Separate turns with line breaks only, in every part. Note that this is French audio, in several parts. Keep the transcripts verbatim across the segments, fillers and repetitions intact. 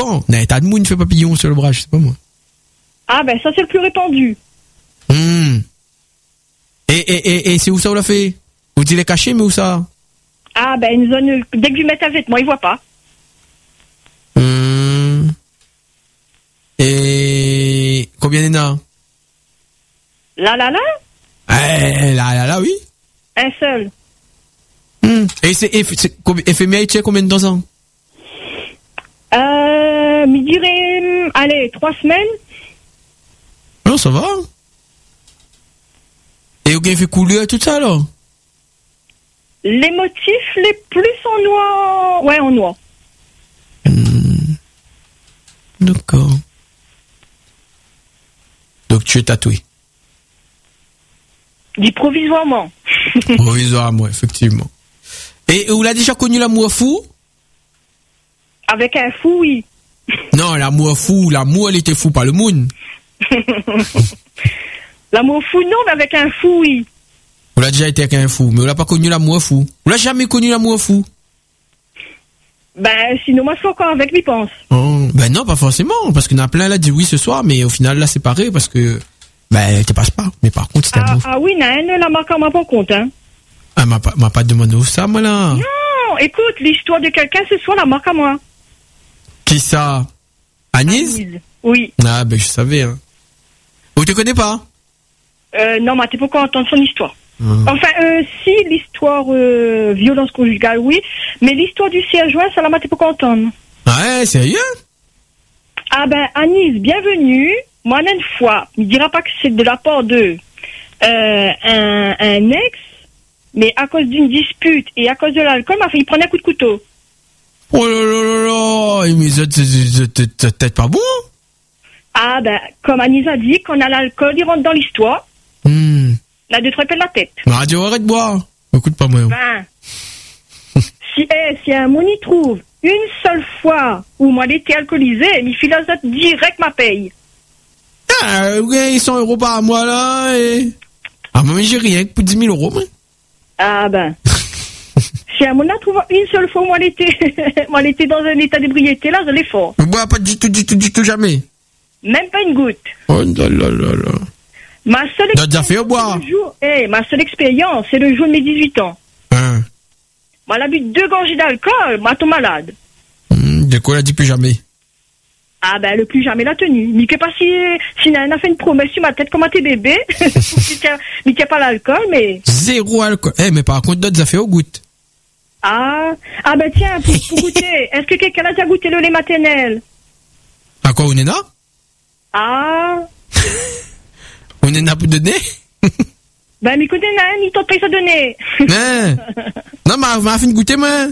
dents. N'a tas de monde fait papillon sur le bras, je sais pas moi.
Ah ben ça c'est le plus répandu.
Hmm. Et, et, et, et c'est où ça on l'a fait? Vous dites les cacher, mais où ça?
Ah ben une zone, dès que tu mets un vêtement, il voit pas.
Hmm. Et combien il y en a?
Là, là, là?
Eh, là, là, là, oui.
Un seul.
Hmm. Et c'est, et, c'est, et fait mieux, tu sais combien de temps ça?
Euh, il dirait, allez, trois semaines.
Non, ça va. Et vous avez fait couler tout ça, là?
Les motifs les plus en noix. Ouais, en noix.
Hmm. D'accord. Donc tu es tatoué.
Dit provisoirement.
Provisoirement, effectivement. Et vous l'avez déjà connu l'amour fou?
Avec un fou, oui.
Non, l'amour fou, l'amour, elle était fou, pas le moon.
L'amour fou, non, mais avec un fou, oui.
Vous l'avez déjà été avec un fou, mais vous l'avez pas connu l'amour fou. Vous l'avez jamais connu l'amour fou?
Ben, sinon, moi, je suis encore avec lui, pense.
Oh, ben non, pas forcément, parce qu'il y en a plein là dit oui ce soir, mais au final, là, séparé, parce que, ben, elle te passe pas. Mais par contre, c'était
Ah,
amour.
ah oui, non, elle la marque en m'a pas compte, hein.
Ah, m'a pas, m'a pas demandé où ça, moi, là.
Non, écoute, l'histoire de quelqu'un, ce soir, la marque à moi.
Qui ça? Agnès?
Agnès. Oui.
Ah, ben, je savais, hein. Vous te connais pas?
Euh, non, mais t'es pas encore entendre son histoire.
Hum.
Enfin, euh, si, l'histoire euh, violence conjugale, oui. Mais l'histoire du seize juin, ça la m'a t'es pas encore entendre.
Ouais, sérieux?
Ah ben, Agnès, bienvenue. Moi, une fois, il dira pas que c'est de la part de euh, un, un ex, mais à cause d'une dispute et à cause de l'alcool, m'a fait, il prenait un coup de couteau.
Oh là là là là, mais c'est peut-être pas bon?
Ah ben, comme Agnès a dit, quand on a l'alcool, il rentre dans l'histoire.
Hmm.
La deux trois de la tête.
Ma radio, arrête de boire. Écoute pas moi.
Ben, si, eh, si un moni trouve une seule fois où moi l'étais alcoolisé, mes philosophes direct ma paye.
Ah, ouais, cent euros par mois là, et... Ah, mais j'ai rien pour dix mille euros, moi.
Ah ben. Si un moni trouve une seule fois où moi l'étais, moi l'étais dans un état d'ébriété, là, je l'ai fort.
Je bois pas du tout, du tout, du tout, jamais.
Même pas une goutte.
Oh là là là là.
Ma seule
T'as déjà fait au bois?
Eh, ma seule expérience, c'est le jour de mes dix-huit ans.
Hein?
Moi, la bu deux gorgées d'alcool, moi, tombe malade.
Hum, de quoi elle a dit plus jamais?
Ah ben, le plus jamais l'a tenu. Mais que pas si, si Nana a fait une promesse sur ma tête comme à tes bébés, mais qu'il n'y a pas l'alcool, mais...
Zéro alcool. Eh, mais par contre, d'autres affaires au goutte.
Ah, ah ben tiens, pour, pour goûter, est-ce que quelqu'un a déjà goûté le lait maternel?
À quoi, on est là?
Ah...
On est là pour donner?
Ben, mais écoutez, Nana, il t'en paye ça donner.
Hein? Non, mais m'a fait goûter, moi.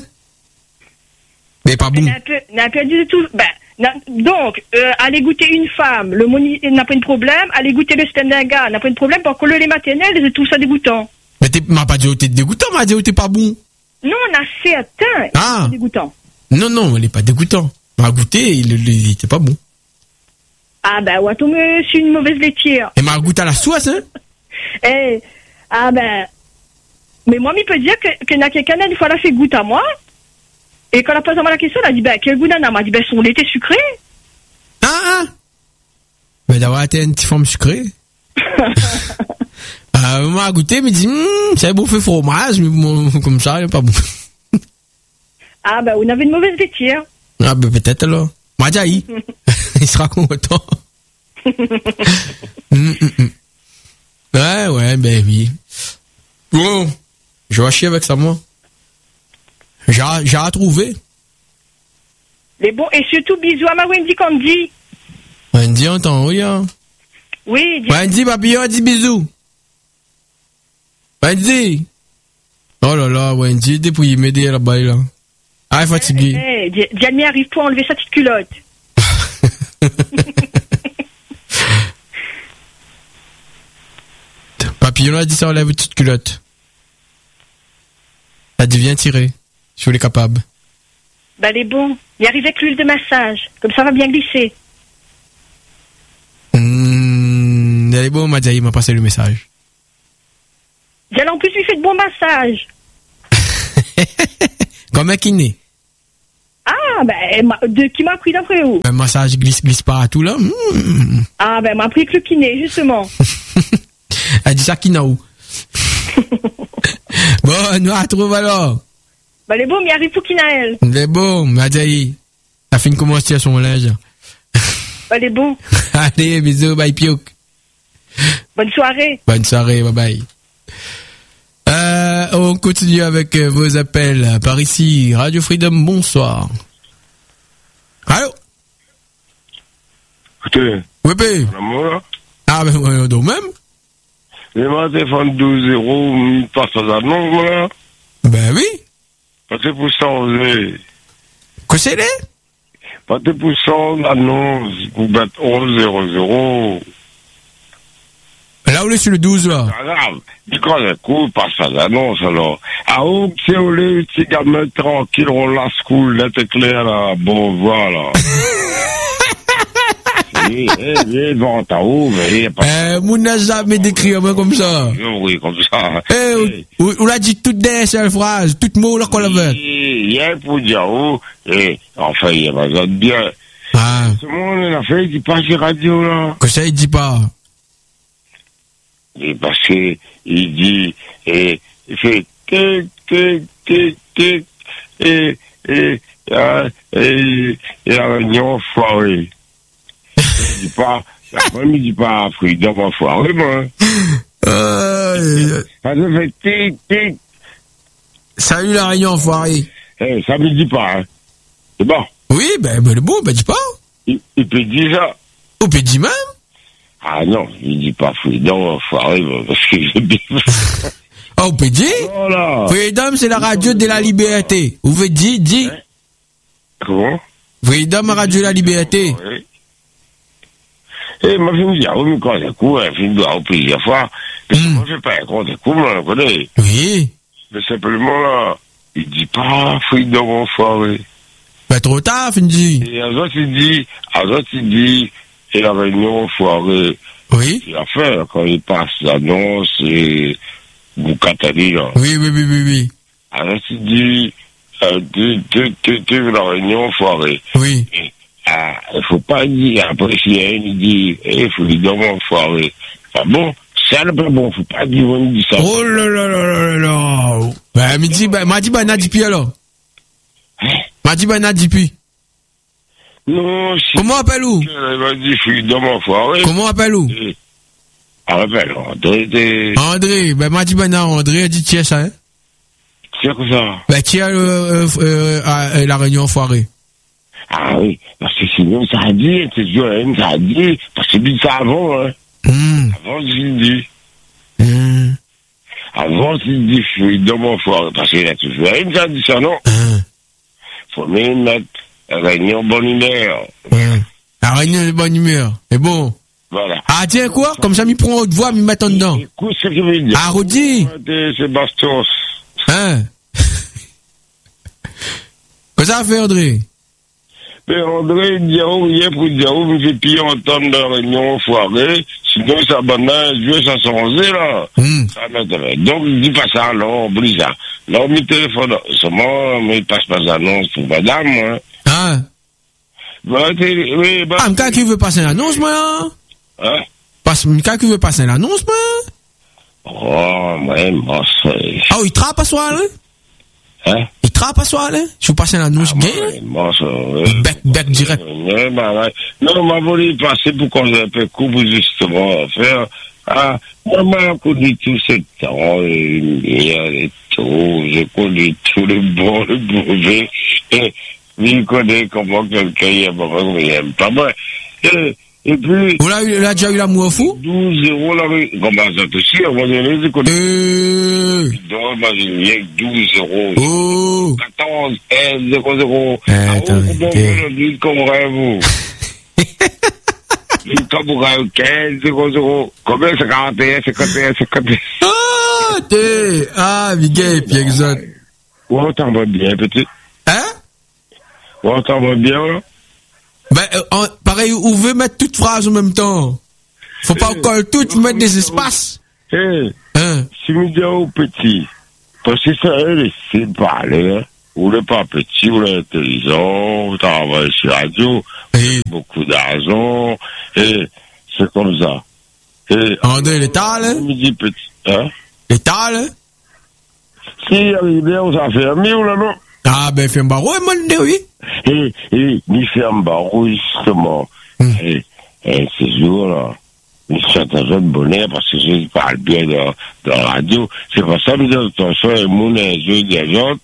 Mais pas bon.
N'a pas, n'a pas dit tout. Ben, n'a, donc, euh, aller goûter une femme, le moni n'a pas de problème. Aller goûter le sperme d'un gars n'a pas de problème. Par contre, le lait maternel, c'est tout ça dégoûtant.
Mais t'es, m'a pas dit que t'es dégoûtant, m'a dit que t'es pas bon.
Non, on a certains.
Ah.
C'est dégoûtant.
Non, non, il est pas dégoûtant. M'a goûté, il, il, il était pas bon.
Ah, ben, ouais, toi, mais je suis une mauvaise laitière.
Et m'a goûté à la sauce, hein?
Eh, ah, ben. Mais moi, il peut dire que, que n'a quelqu'un, une fois, elle a fait goûter à moi. Et quand elle a posé moi la question, elle a dit, ben, quel goût nana? Elle m'a dit, ben, son lait était sucré.
Ah, ah! Ben, d'avoir été une petite forme sucrée. euh, moi, à goûter, me dit, hum, c'est bon fait fromage, mais bon, comme ça, il est pas bon.
Ah, ben, on avait une mauvaise laitière.
Ah, ben, peut-être alors. Moi, j'ai il sera content. hum, hum, hum. Ouais, ouais, ben oui. Bon, je vais chier avec ça, moi. J'ai, j'ai à trouver.
Les bons, et surtout, bisous à ma Wendy Candy.
Wendy, entend, oui, hein.
Oui, dis...
Wendy, papillon, dis bisous. Wendy. Oh là là, Wendy, dépouille, m'aider là-bas, là. Ah, elle est fatiguée.
Eh, hey, Diane arrive pour enlever sa petite culotte.
Papillon a dit ça, enlève une petite culotte. Elle dit, viens tirer. Si vous êtes capable.
Ben, elle est bon. Il arrive avec l'huile de massage. Comme ça va bien glisser.
Mmh, elle est bonne, m'a dit, il m'a passé le message.
Diane, en plus, lui fait de bons massages.
Comme un kiné.
Ah, ben, ma- de qui m'a pris d'après vous?
Un massage glisse-glisse partout, là. Mmh.
Ah, ben, m'a pris que le kiné, justement.
Elle dit ça qui n'a où. Bon, nous à trouver alors.
Ben, les bons, il arrive pour Kinaël.
Les bons, Madaï. Ça fait une commencer à son linge.
Ben, les bons.
Allez, bisous, bye, piouk.
Bonne soirée.
Bonne soirée, bye bye. Euh, on continue avec euh, vos appels par ici. Radio Freedom, bonsoir. Allô?
Écoutez,
Oui, ben.
l'amour,
Ah, ben, ouais, donc même.
les mois téléphone douze zéro, passe à l'annonce, voilà.
Ben oui.
Passez pour changer.
Que c'est les?
Passez pour changer l'annonce, pour mettre onze zéro zéro.
Là, on est sur le douze, là.
Pas grave. Du coup, le coup, passe à l'annonce, alors. À où, c'est au lieu, petit gamin tranquille, on la school, là, t'es clair, là. Bon, voilà. Eh, eh, eh, bon, t'as où, mais il a pas.
Euh, moun n'a jamais décrit un mot comme ça.
Oui, comme ça.
Eh, on, on l'a dit toutes des seules phrases, toutes mots, là, qu'on l'avait.
Il y a pour dire, oh, et, enfin, il y a pas de bien.
Ah.
Ce monde, il a fait, il dit pas sur radio, là.
Que ça, il dit pas.
Et parce que, il dit, et, il fait, tic, tic, tic, tic, et, et, et, et, et, la réunion foirée. Il dit pas, après, il dit pas, Freedom foirée, moi.
Euh,
Ça se fait tic, tic.
salut la réunion enfoirée.
Eh, ça me dit pas, hein. C'est bon.
Oui, ben, ben, le bon, ben, dis pas.
Il, il peut dire ça.
On peut dire même.
Ah non, il dit pas Freedom foirée, parce que j'ai bien.
Ah, on peut dire.
Voilà.
Freedom, c'est la radio de la liberté. Vous pouvez dire, dire.
Comment?
Freedom, radio de la liberté.
Oui. Et moi, je me dis, ah oui, mais quand c'est cool, elle finit de plusieurs fois. Mais
Mm.
moi, je fais pas quand c'est cool, on le connaît.
Oui.
Mais simplement, là, il dit pas Freedom enfoiré.
Ben, trop tard, fin dit.
Et à autres, il dit, à autres, il dit, et la réunion enfoirée.
Oui.
C'est l'affaire, quand il passe l'annonce et Boukatani, là.
Oui, oui, oui, oui, oui.
À autres, il dit, euh, tu, tu, tu, tu, la réunion enfoirée.
Oui.
Et, ah, il faut pas dire, après, s'il y a un, il dit, eh, Freedom enfoiré. Ah bon? C'est un peu bon, faut pas dire, on dit ça.
Oh là là là là là là. Ben, me dit, ben, m'a dit, ben, n'a dit puis alors.
Hein?
M'a dit, ben, n'a dit puis.
Non, si.
Comment appelle-vous?
Elle m'a dit, Freedom enfoiré.
Comment appelle-vous?
Et, ah, rappelle, André, t'es,
André, ben, m'a dit, ben, non, André a dit, tiens, ça, hein.
c'est quoi ça?
Ben, tiens, euh, euh, euh, euh, la réunion foirée.
Ah oui, parce que sinon, ça a dit, c'est sûr, hein, ça a dit, parce que c'est dit ça avant, hein.
Hum.
Avant, il dit.
Hum.
Avant, il dit, Freedom enfoiré. Parce qu'il a toujours rien, ça a dit ça, non?
Hum.
Faut même mettre réunion bonne humeur.
Hum. La réunion de bonne humeur. C'est bon.
Voilà.
Ah, tiens, quoi? Comme ça, m'y prend haute voix, m'y met en dedans.
Écoute ce que je veux dire.
Ah, redis.
De Sébastien.
Hein? Qu'est-ce que ça fait, André?
Mais André, Diao, hier pour Diao, vous faites pire entendre la réunion foirée. Sinon, ça banane, Dieu, ça s'enlève, là.
Hum.
Ça m'intéresse. Donc, il dit pas ça, alors, oublie ça. Alors, mes téléphones, seulement, mais il passe pas d'annonce pour madame, hein.
Hein?
Bah, t'es, oui, bah.
Ah, mais quand qui veut passer l'annonce, moi?
Hein?
Parce que quand qui veut passer l'annonce, moi?
Oh, ouais, moi, c'est.
Ah, il trappe à soi, là?
Hein?
Il trappe à soi, là? Si vous passez l'annonce,
Ah,
gay,
ouais, moi, c'est.
bec, bec direct.
Ouais, bah, ouais. Non, m'a voulu passer pour qu'on ait un peu coupe, justement, faire. Ah, moi, m'a connu tout ce temps, et, et, et tout, j'ai connu tout le bon, le mauvais, et, je connais comment quelqu'un aime, comment il aime pas moi. Et, et puis.
Vous l'avez déjà eu l'amour fou?
douze zéro, là, comment ça te suit, on va dire, je connais.
Euh.
Non, moi, j'ai rien que douze zéro.
Oh.
quatorze, un, zéro, zéro.
Eh,
Ah,
attends,
oh, comment
eh.
vous le dites, comment vous? Comme vous avez quinze, zéro, zéro. Combien c'est quarante et un, cinquante et un, cinquante et un?
Ah, t'es. Ah, Miguel, puis exote.
Ouais, on t'envoie bien, petit.
Hein?
Ouais, on t'envoie bien, là.
Ben, euh, en- pareil, vous veut mettre toutes phrases en même temps. Faut pas
Eh.
encore toutes mettre des espaces.
Hé,
Hein?
si vous dites au petit, parce que ça, elle, c'est parler, hein. vous n'êtes pas petit, vous êtes intelligent, vous travaillez sur radio,
Oui.
beaucoup d'argent, et c'est comme ça. Et,
André, l'état, là?
me dit petit, hein?
L'état, là?
Si, il y a on s'en fait un mille, là, non?
Ah, ben, fait un barreau, mon oui.
Et, et, ni fait un barreau, justement.
Mm.
Et, et ces jours-là, il chante un jeu de bonheur parce que je parle bien dans, dans la radio. C'est pour ça que je dis attention, et mon jeu des autres,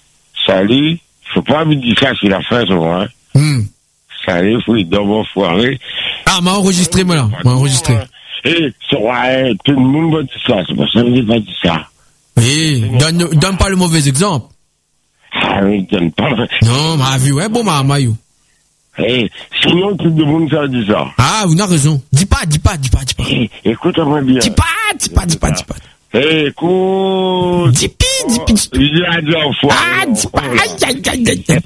salut, faut pas me dire ça sur la fin, souvent, hein.
Mm.
Salut, faut y dormir foiré.
Ah, m'a enregistré, moi, là. M'a enregistré.
Et, c'est vrai, tout le monde va dire ça. C'est pour ça que je pas dit ça.
Oui, donne, donne pas le mauvais exemple.
Ah oui, donne pas.
Non, ma vie, ouais, bon, ma maillot.
Eh, sinon, tout le monde ça dit ça.
Ah, vous avez raison. Dis pas, dis pas, dis pas, dis pas.
Eh, écoute-moi bien.
Dis pas, dis pas, dis pas, dis pas.
Eh, écoute.
Dis pi, dis pi, dis pi.
Il a dit en foi.
Ah, dis pas, aïe, aïe, aïe, aïe.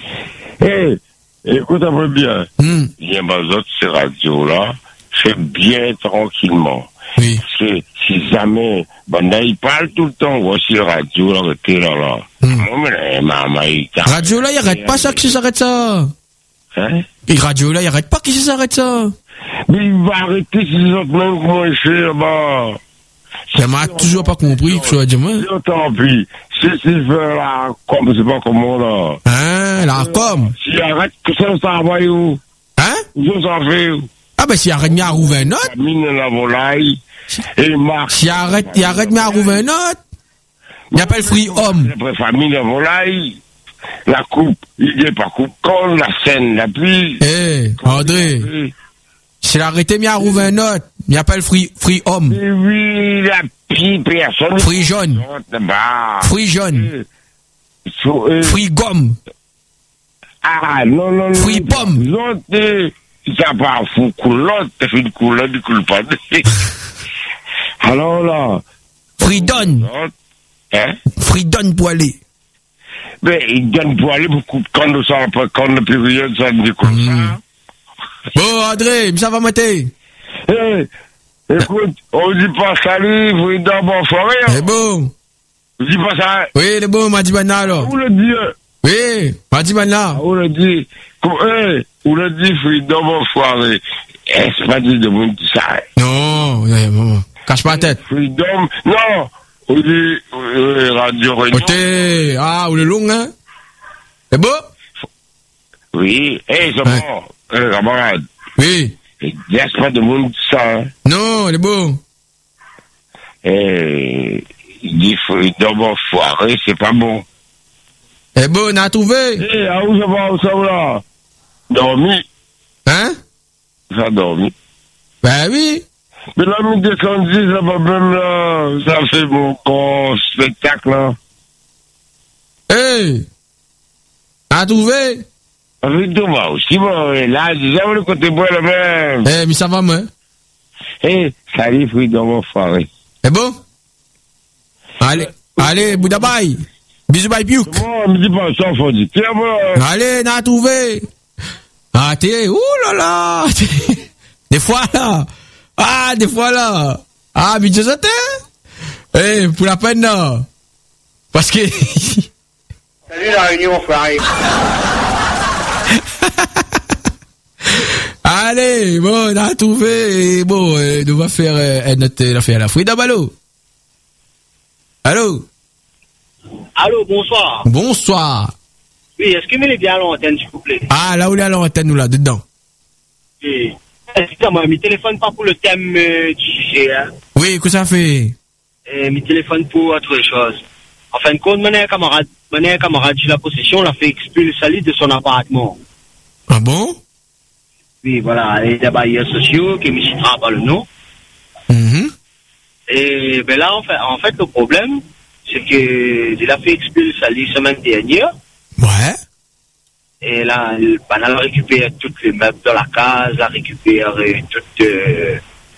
Eh, écoute-moi bien.
Hmm.
Viens, ma autres, ces radios-là, fais bien tranquillement.
Oui.
Parce que si jamais, ben là, il parle tout le temps, voici le radio, là, que là, là.
Hmm.
Moi, mais, maman, il t'a-
Radio là, il arrête pas ça, qui s'arrête ça.
Hein?
Et radio là, il arrête pas, qui s'arrête ça.
Mais il va arrêter ces autres mêmes comment il fait là-bas.
Ça m'a toujours pas compris, que je dois dire, moi.
Si tant pis. Si s'il fait là, comme, je sais pas comment là.
Hein, la com.
S'il arrête, que ça, ça va où?
Hein?
Où ça fait où?
Ah, ben, s'il arrête, mais à rouvrir un autre.
La mine la volaille. Et Marc.
S'il arrête, il arrête, mais à rouvrir un autre. Il appelle Free Home.
La famille la volaille. La coupe, il n'est pas coupe con, la scène, la pluie.
Eh, André. S'il arrête, mais à rouvrir un autre. Il appelle Free, Free Home.
Et oui, la petite personne.
Free jaune.
Bah.
Free jaune.
So, euh,
Free gomme.
Ah, non, non, non.
Free pomme.
L'autre, euh, ça va fou coulotte, t'as fait une coulotte, du coup, pas. Alors là.
Free donne.
Hein?
Free donne pour aller.
Mais il donne pour aller beaucoup, quand nous sommes pas, quand nous plus rien, ça me dit comme ça.
Bon, André, ça va mater.
Eh, écoute, on dit pas salut, vous êtes dans mon forêt.
C'est bon.
On dit pas ça.
Oui, c'est bon, m'a dit maintenant alors.
Où le dit?
Oui, m'a dit maintenant.
Où le dit? Eh, où le dit, vous êtes dans mon forêt. Eh, c'est pas dit de monde qui ça.
Non, ouais, maman. Cache pas la tête.
Freedom, non. On dit, euh, Radio Réunion.
Côté, ah, ou le long, hein? C'est beau?
Oui, eh, c'est
Ouais.
bon. Eh, camarade.
Oui.
Il n'y a pas de monde qui ça, hein.
Non, c'est beau.
Eh, il dit, Freedom en foiré, c'est pas bon.
C'est beau, on a trouvé.
Eh, à où ça va, où ça va là? Dormi.
Hein?
Ça a dormi.
Ben oui.
Mais là, mille deux cent dix, là, même là, ça fait mon corps spectacle, là.
Hey! On a trouvé.
Avec tout, moi aussi, moi, là, déjà, le côté bois, là, même.
Eh, mais ça va, moi.
Eh, salut, Freedom en foiré.
C'est beau? Allez, allez, Bouddha bye. Bisous, bye, piuk.
Moi, me dis pas ça, faut dire. Tiens, moi.
Allez, on a trouvé. Ah, t'es, ouh là là. Des fois, là. Ah, des fois, là. Ah, mais je sais, eh, pour la peine, là. Parce que...
Salut la réunion, frère.
Allez, bon, on a trouvé, et bon, euh, on va faire euh, notre l'affaire à la fouille d'abalo. Allô?
Allô, bonsoir.
Bonsoir.
Oui, est-ce que vous mettez bien à l'antenne, s'il vous plaît?
Ah, là où il y a l'antenne, nous, là, dedans.
Oui. Excusez-moi, mes téléphone pas pour le thème euh, du sujet, hein.
Oui, que ça fait?
Euh, mes téléphone pour autre chose. En fin de compte, mon camarade, mon camarade, j'ai la possession, l'a fait expulser de son appartement.
Ah bon?
Oui, voilà, il y a des bailleurs sociaux qui me citera pas le nom.
Mm-hmm.
Et ben là, en fait, en fait, le problème, c'est que il a fait expulser la semaine dernière.
Ouais.
Et là, ben, elle a récupéré toutes les meubles de la case, elle a récupéré toutes... Euh,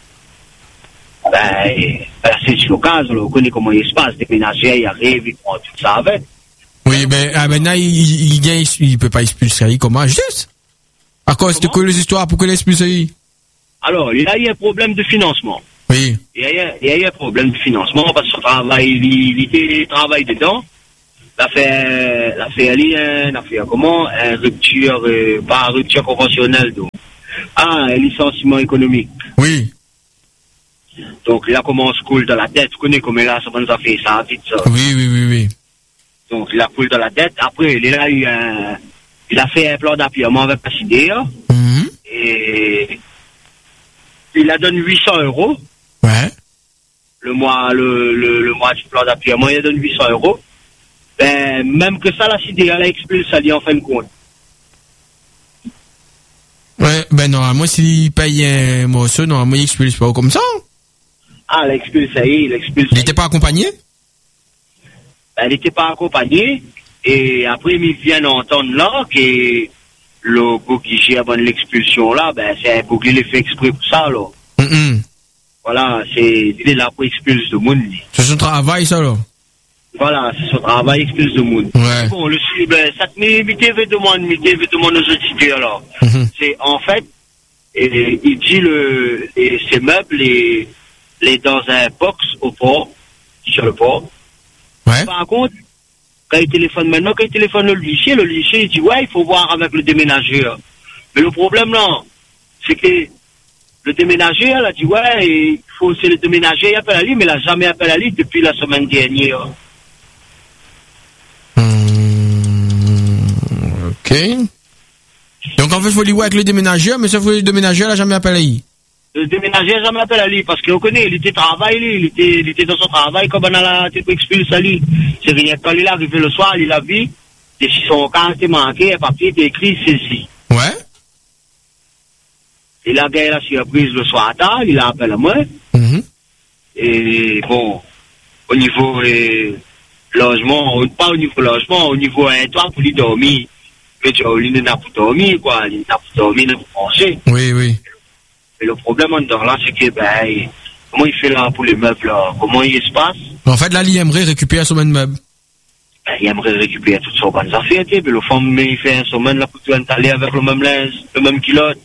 ben, ben, c'est sur l'occasion, on connaît comment il se passe, des ménagères, il arrive, il prend tout ça avec.
Oui, ben, ah, ben, là, il, il, il, gagne, il peut pas expulser, il comment, juste? À cause de quoi les histoires, pourquoi l'expulser?
Alors, il y a eu un problème de financement.
Oui.
Il y a eu, il y a eu un problème de financement parce que son travail, il, il, il travaille dedans. La fait, la fait aller, la fait comment, une rupture, euh, pas une rupture conventionnelle, donc. Ah, un licenciement économique.
Oui.
Donc, là, commence coule dans la tête. Tu connais comment là, ça nous a fait ça, vite, ça.
Oui, oui, oui, oui.
Donc, il a coule dans la tête. Après, il a eu un, il a fait un plan d'appuyement avec la C D A.
Mm-hmm.
Et, il a donné huit cents euros.
Ouais.
Le mois, le, le, le mois du plan d'appuyement, il a donné huit cents euros. Ben, même que ça, la C D A l'a expulsé, ça dit en fin de compte.
Ouais, ben normalement, s'il paye un morceau, normalement, il expulse pas comme ça.
Ah, il expulse, il expulse.
Il n'était pas accompagné?
Ben, il n'était pas accompagné. Et après, il vient entendre là que le gars qui gère l'expulsion là, ben, c'est un gars qui l'a fait exprès pour ça, là.
Mm-hmm.
Voilà, c'est, il est là pour expulser le monde.
C'est son travail, ça, là.
Voilà, c'est son travail, expulse le monde.
Ouais.
Bon, le ben, ça te met, il devait demander, il devait demander aux auditeurs, là.
Mm-hmm.
C'est, en fait, et, il dit le, et ces meubles, les, les dans un box au port, sur le port.
Ouais.
Par contre, quand il téléphone maintenant, quand il téléphone le lycée, le lycée, il dit, ouais, il faut voir avec le déménageur. Mais le problème, là, c'est que le déménageur, il a dit, ouais, il faut, c'est le déménageur, il appelle à lui, mais il n'a jamais appelé à lui depuis la semaine dernière.
Mmh, ok. Donc en fait, il faut dire ouais avec le déménageur, mais sauf que le déménageur n'a jamais appelé à lui.
Le déménageur n'a jamais appelé à lui, parce qu'on connaît, il était travail, lui, il était, il était dans son travail, comme on a la tête expulsé à lui. C'est rien, quand il est arrivé le soir, il a vu, et si son cas était manqué, un papier était écrit, ceci.
Ouais.
Il a gagné la surprise le soir tard, il a appelé à moi.
Mmh.
Et bon, au niveau euh, logement, pas au niveau logement, au niveau un toit pour lui dormir. Mais tu vois, il n'a pas dormi, quoi. Il n'a pas dormi, il n'a pas pensé.
Oui, oui.
Et le problème en dedans là, c'est que, ben, comment il fait là pour les meubles, là? Comment il se passe?
En fait, là, il aimerait récupérer son meuble.
Ben, il aimerait récupérer toutes ses bonnes affaires, mais le fond, mais il fait un semaine là pour tout installer avec le même linge, le même culotte.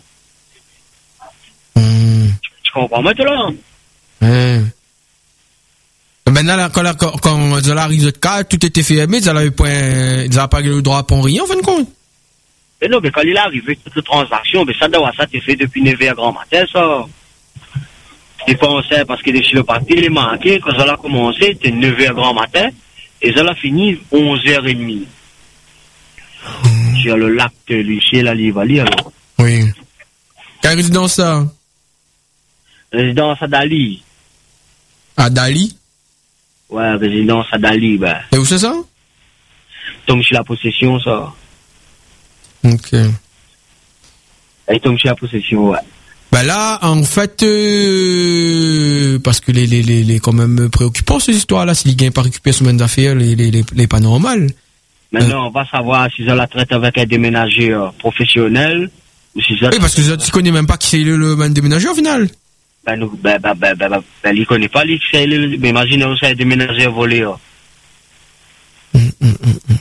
Mmh.
Tu comprends maintenant?
Ouais. Maintenant, là, quand, quand, quand ça arrive de cas, tout était fermé, ça n'avait point, ça n'a pas le droit à prendre rien, en fin de compte.
Mais non, mais quand il est arrivé, toute la transaction, mais ça doit, ça t'est fait depuis neuf heures grand matin, ça. Je pensais, parce que chez le parti, il est manqué, quand ça a commencé, c'était neuf heures grand matin, et ça a fini onze heures trente. Mmh. Sur le lac de l'Iché, la Livali, alors.
Oui. Quelle résidence ça?
Résidence à Dali.
À Dali?
Ouais, résidence à Dali, ben.
Et où c'est ça?
Tombe chez la possession, ça.
Ok.
Elle tombe chez la possession, ouais.
Ben là, en fait, euh, parce que les, les, les, les, quand même préoccupants, ces histoires-là, s'il gagne pas récupérer son même d'affaires, les, les, les, les pas normal.
Maintenant, euh. on va savoir si ça la traite avec un déménageur professionnel, ou si ça...
Oui, parce que tu connais même pas qui c'est le, le même déménageur, au final.
Ben, nous, ben, ben, ben, ben, ben, ben, il connaît pas, lui, c'est le, mais imagine, c'est un déménageur volé, hein.
Hum, hum, hum, hum.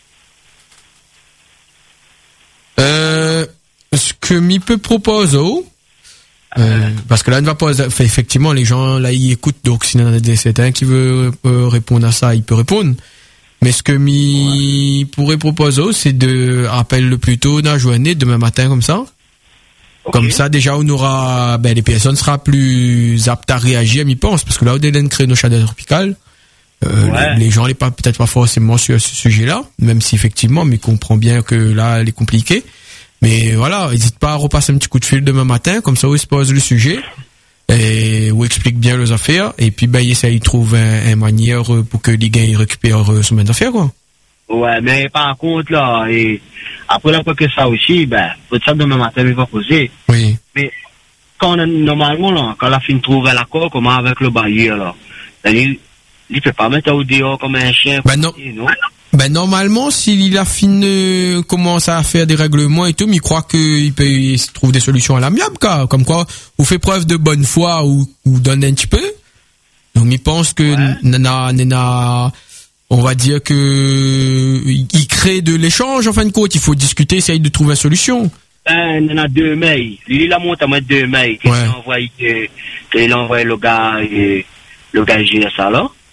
Euh, ce que m'y peut proposer, euh, parce que là, ne va pas, effectivement, les gens, là, ils écoutent, donc, s'il y en a des certains qui veut euh, répondre à ça, il peut répondre. Mais ce que m'y ouais. pourrait proposer, c'est de, rappelle le plus tôt dans la journée, demain matin, comme ça. Okay. Comme ça, déjà, on aura, ben, les personnes seront plus aptes à réagir, m'y pense, parce que là, où on crée nos chaleurs tropicales, euh, ouais. les, les gens, les pas, peut-être pas forcément sur ce sujet-là, même si effectivement, mais comprend bien que là, elle est compliquée. Mais voilà, n'hésite pas à repasser un petit coup de fil demain matin, comme ça, où il se pose le sujet, et où explique bien les affaires, et puis, ben, il essaie de trouver un, un manière pour que les gars, récupèrent son main d'affaires, quoi.
Ouais, mais par contre, là, et après là, quoi que ça aussi, ben, peut-être ça demain matin, il va poser.
Oui.
Mais, quand on a, normalement, là, quand la fin trouve l'accord, comment avec le bailleur, là, il, il peut pas mettre au dehors comme un chien.
Ben non. Côté, non? Ben normalement, s'il a fini euh, commence à faire des règlements et tout, mais il croit qu'il peut il se trouve des solutions à l'amiable, quoi. Comme quoi, vous fait preuve de bonne foi ou, ou donne un petit peu. Donc, il pense que ouais. nana, nana, on va dire que il crée de l'échange en fin de compte. Il faut discuter, essayer de trouver une solution.
Ben, il y en a deux mails. Lui, il a monté à deux mails. Qu'il ouais. a envoyé, qu'il a envoyé le gars, et, le gars, il gère ça là.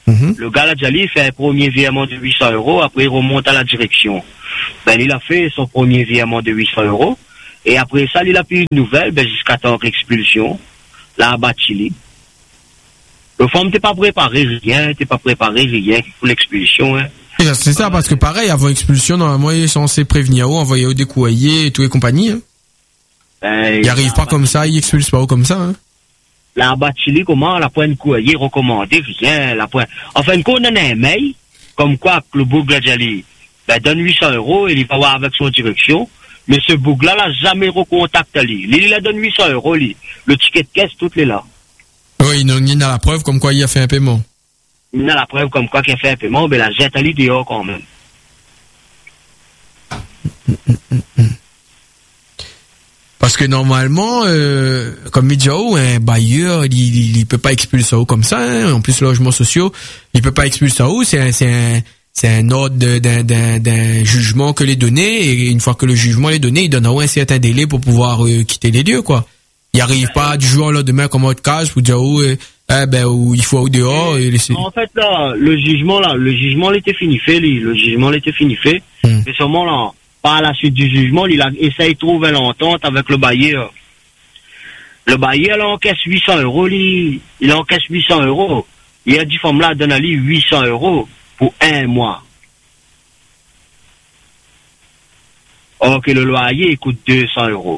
Mm-hmm. Le gars, là, déjà, il fait un premier virement de huit cents euros, après il remonte à la direction. Ben, il a fait son premier virement de huit cents euros, et après ça, il a pris une nouvelle, ben, jusqu'à temps qu'expulsion, là, à Bachili. Le femme, t'es pas préparé, rien, t'es pas préparé, rien, pour l'expulsion, hein.
C'est ça, parce que pareil, avant expulsion, normalement, il est censé prévenir où, envoyer au décoyer et tout et compagnie, hein. Ben, il arrive pas comme ça, il expulse pas comme ça, hein.
La Bachili, comment, la pointe courrier recommandé, rien, la pointe. Enfin, qu'on en a un mail, comme quoi, que le bougla Djali, ben, donne huit cents euros, et il va voir avec son direction, mais ce bougla là, jamais recontacté, lui. Il a donné huit cents euros, lui. Le ticket de caisse, tout est là.
Oui, il a la preuve comme quoi il a fait un paiement.
Il a la preuve comme quoi il a fait un paiement, mais la jette à lui dehors quand même.
Parce que normalement, euh, comme il dit, oh, un bailleur, il, il, il peut pas expulser ça comme ça, hein. En plus, logements sociaux, il peut pas expulser ça, c'est un, c'est un, c'est un ordre d'un, d'un, d'un jugement que les données, et une fois que le jugement est donné, il donne un certain délai pour pouvoir euh, quitter les lieux, quoi. Il arrive pas du jour au lendemain comme autre case pour dire, oh, eh, eh ben, où il faut au dehors et laisser.
En fait, là, le jugement, là, le jugement, il était fini fait, lui. Le jugement, il était fini fait. Hmm. Mais seulement, là, par la suite du jugement, il a essayé de trouver l'entente avec le bailleur. Le bailleur, là, encaisse huit cents euros, lui. Il encaisse huit cents euros. Il a dit, femme là, donne à lui huit cents euros pour un mois. Or que le loyer, il coûte deux cents euros.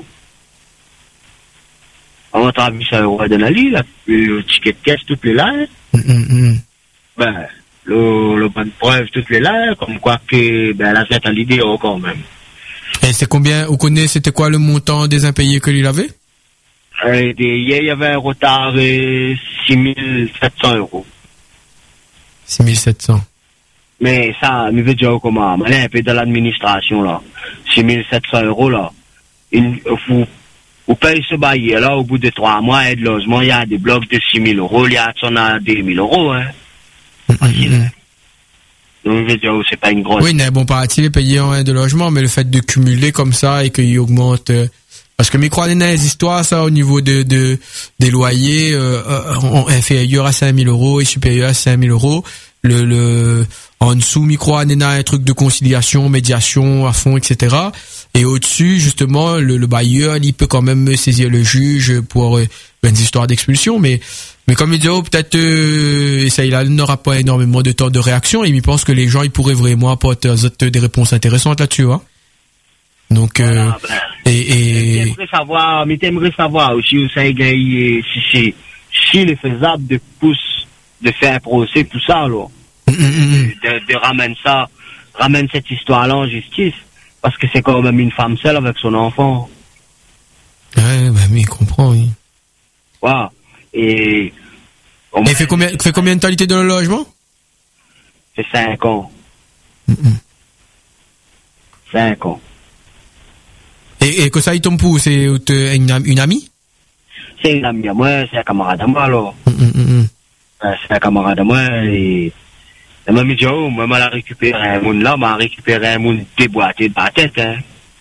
On a huit cents euros à donner à lui, là. Le ticket de caisse, tout est là. Hein. Mm-hmm. Ben, le, le bonne preuve, tout est là. Comme quoi que, ben, la tête à l'idée, quand même.
Et c'est combien, vous connaissez, c'était quoi le montant des impayés que lui avait?
Euh, hier, il y avait un retard de six mille sept cents euros.
six mille sept cents.
Mais ça, je veux dire comment, on est un peu dans l'administration, là. six mille sept cents euros, là. Il faut, vous payez ce bail, là, au bout de trois mois, aide logement, il y a des blocs de six mille euros, il y a, on a deux mille euros, hein. Facile, hein. Donc, je veux dire, c'est pas une grosse.
Oui, mais bon, paraît-il, payer en de logement, mais le fait de cumuler comme ça et qu'il augmente, euh, parce que micro dans les histoires, ça, au niveau de, de, des loyers, euh, inférieur à cinq mille euros et supérieur à cinq mille euros, le, le, en dessous, micro anéna, un truc de conciliation, médiation, à fond, et cetera. Et au-dessus, justement, le, le bailleur, il peut quand même saisir le juge pour euh, une histoire d'expulsion, mais, mais comme il dit, oh, peut-être, euh, ça, il n'aura pas énormément de temps de réaction, et il pense que les gens, ils pourraient vraiment apporter des réponses intéressantes là-dessus, hein. Donc, euh, voilà, ben, et, et...
J'aimerais savoir, mais t'aimerais savoir aussi où ça est gagné, si c'est, s'il est faisable de pousse, de faire un procès, tout ça, alors. Mm -hmm. de, de ramener ça, ramène cette histoire-là en justice. Parce que c'est quand même une femme seule avec son enfant.
Ouais, bah, mais il comprend, oui.
Voilà. Et,
et fait combien, fait combien de temps il était dans le logement?
C'est cinq ans. Mm -hmm. Cinq ans.
Et, et que ça, il tombe pour, c'est une, une amie?
C'est une amie à moi, c'est un camarade à moi, alors.
Mm -hmm.
C'est un camarade à moi, et, elle m'a dit, oh, moi, elle a récupéré un monde là, m'a récupéré un monde déboîté de la tête, hein.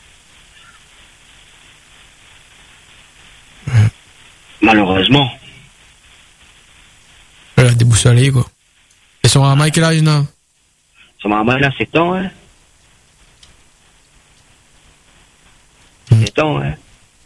Ouais. Malheureusement.
Elle a déboussolé, quoi. Et son maman, quel âge, là?
Son maman, elle a sept ans, hein. Mm. sept ans, hein.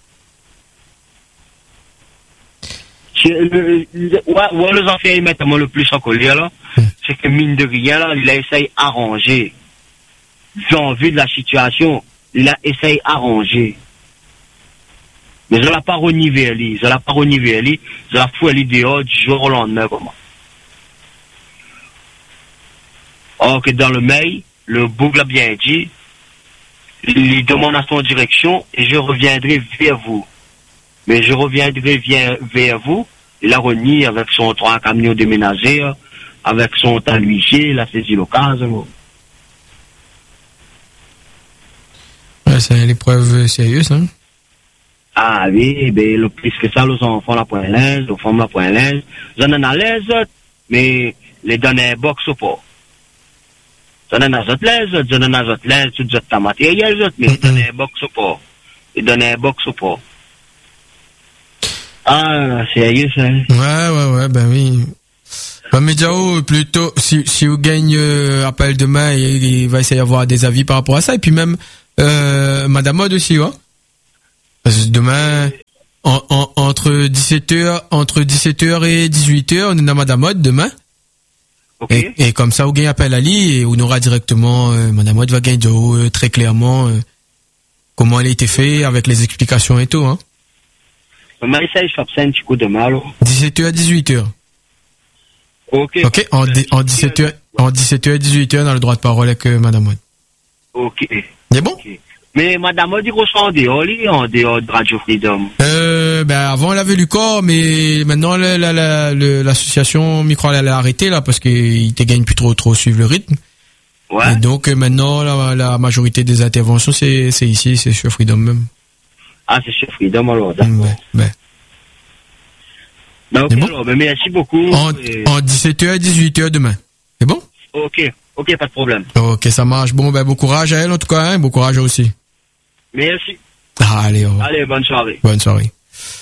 Le, le, ouais, ouais, les enfants, ils mettent moi le plus en colère, là. Mm. C'est que mine de rien, là, il a essayé d'arranger. En vue de la situation, il a essayé d'arranger. Mais je l'ai pas renivellé, lui. Je l'ai pas renivellé. Je l'ai fouillé dehors du jour au lendemain, comment. Or que dans le mail, le boug l'a bien dit, il demande à son direction et je reviendrai vers vous. Mais je reviendrai vers, vers vous. Il a renié avec son trois camions déménagés, avec son taluichier, il a saisi l'occasion.
Ouais, c'est une épreuve sérieuse, hein?
Ah oui, ben, le plus que ça, les enfants la point linge, les femmes la point linge. J'en ai à l'aise, mais les donner box ou pas. J'en ai à l'aise, j'en ai à l'aise, tout ça, ta matériel, mais les donner box ou pas. Les donner box ou pas. Ah, sérieux, ça.
Ouais, ouais, ouais, ben oui. Bah, mais Diao, plutôt, si, si vous gagnez, euh, appel demain, il, il va essayer d'avoir des avis par rapport à ça. Et puis même, euh, Madame Mode aussi, ouais. Parce que demain, en, en, entre dix-sept heures, entre dix-sept heures et dix-huit heures, on est dans Madame Mode demain.
Ok.
Et, et comme ça, vous gagnez appel à lui et on aura directement, euh, Madame Mode va gagner Diao, euh, très clairement, euh, comment elle a été fait avec les explications et tout, hein.
Mais ça, je fais un petit coup de mal.
dix-sept heures à dix-huit heures.
Ok.
Ok, en, di- en dix-sept heures, en dix-sept heures et dix-huit heures, on a le droit de parole avec euh, Madame Mode.
Ok.
C'est bon?
Ok. Mais Madame Mode, il ressort en dehors, lui, en dehors de Radio Freedom.
Euh, ben, avant, elle avait lu corps, mais maintenant, la, la, la, le- l'association Micro, elle a arrêté, là, parce qu'il te gagne plus trop, trop suivre le rythme.
Ouais.
Et donc, euh, maintenant, la, la majorité des interventions, c'est, c'est ici, c'est sur Freedom même.
Ah, c'est sur Freedom, alors, d'accord.
Ben, ben.
Ben, ok,
C'est bon?
alors, ben, merci beaucoup.
En,
et-
en dix-sept heures à dix-huit heures demain. C'est bon?
Ok, ok, pas de problème.
Ok, ça marche. Bon, ben, bon courage à elle, en tout cas, hein, bon courage à aussi.
Merci.
Ah, allez, au revoir.
Allez, bonne soirée.
Bonne soirée.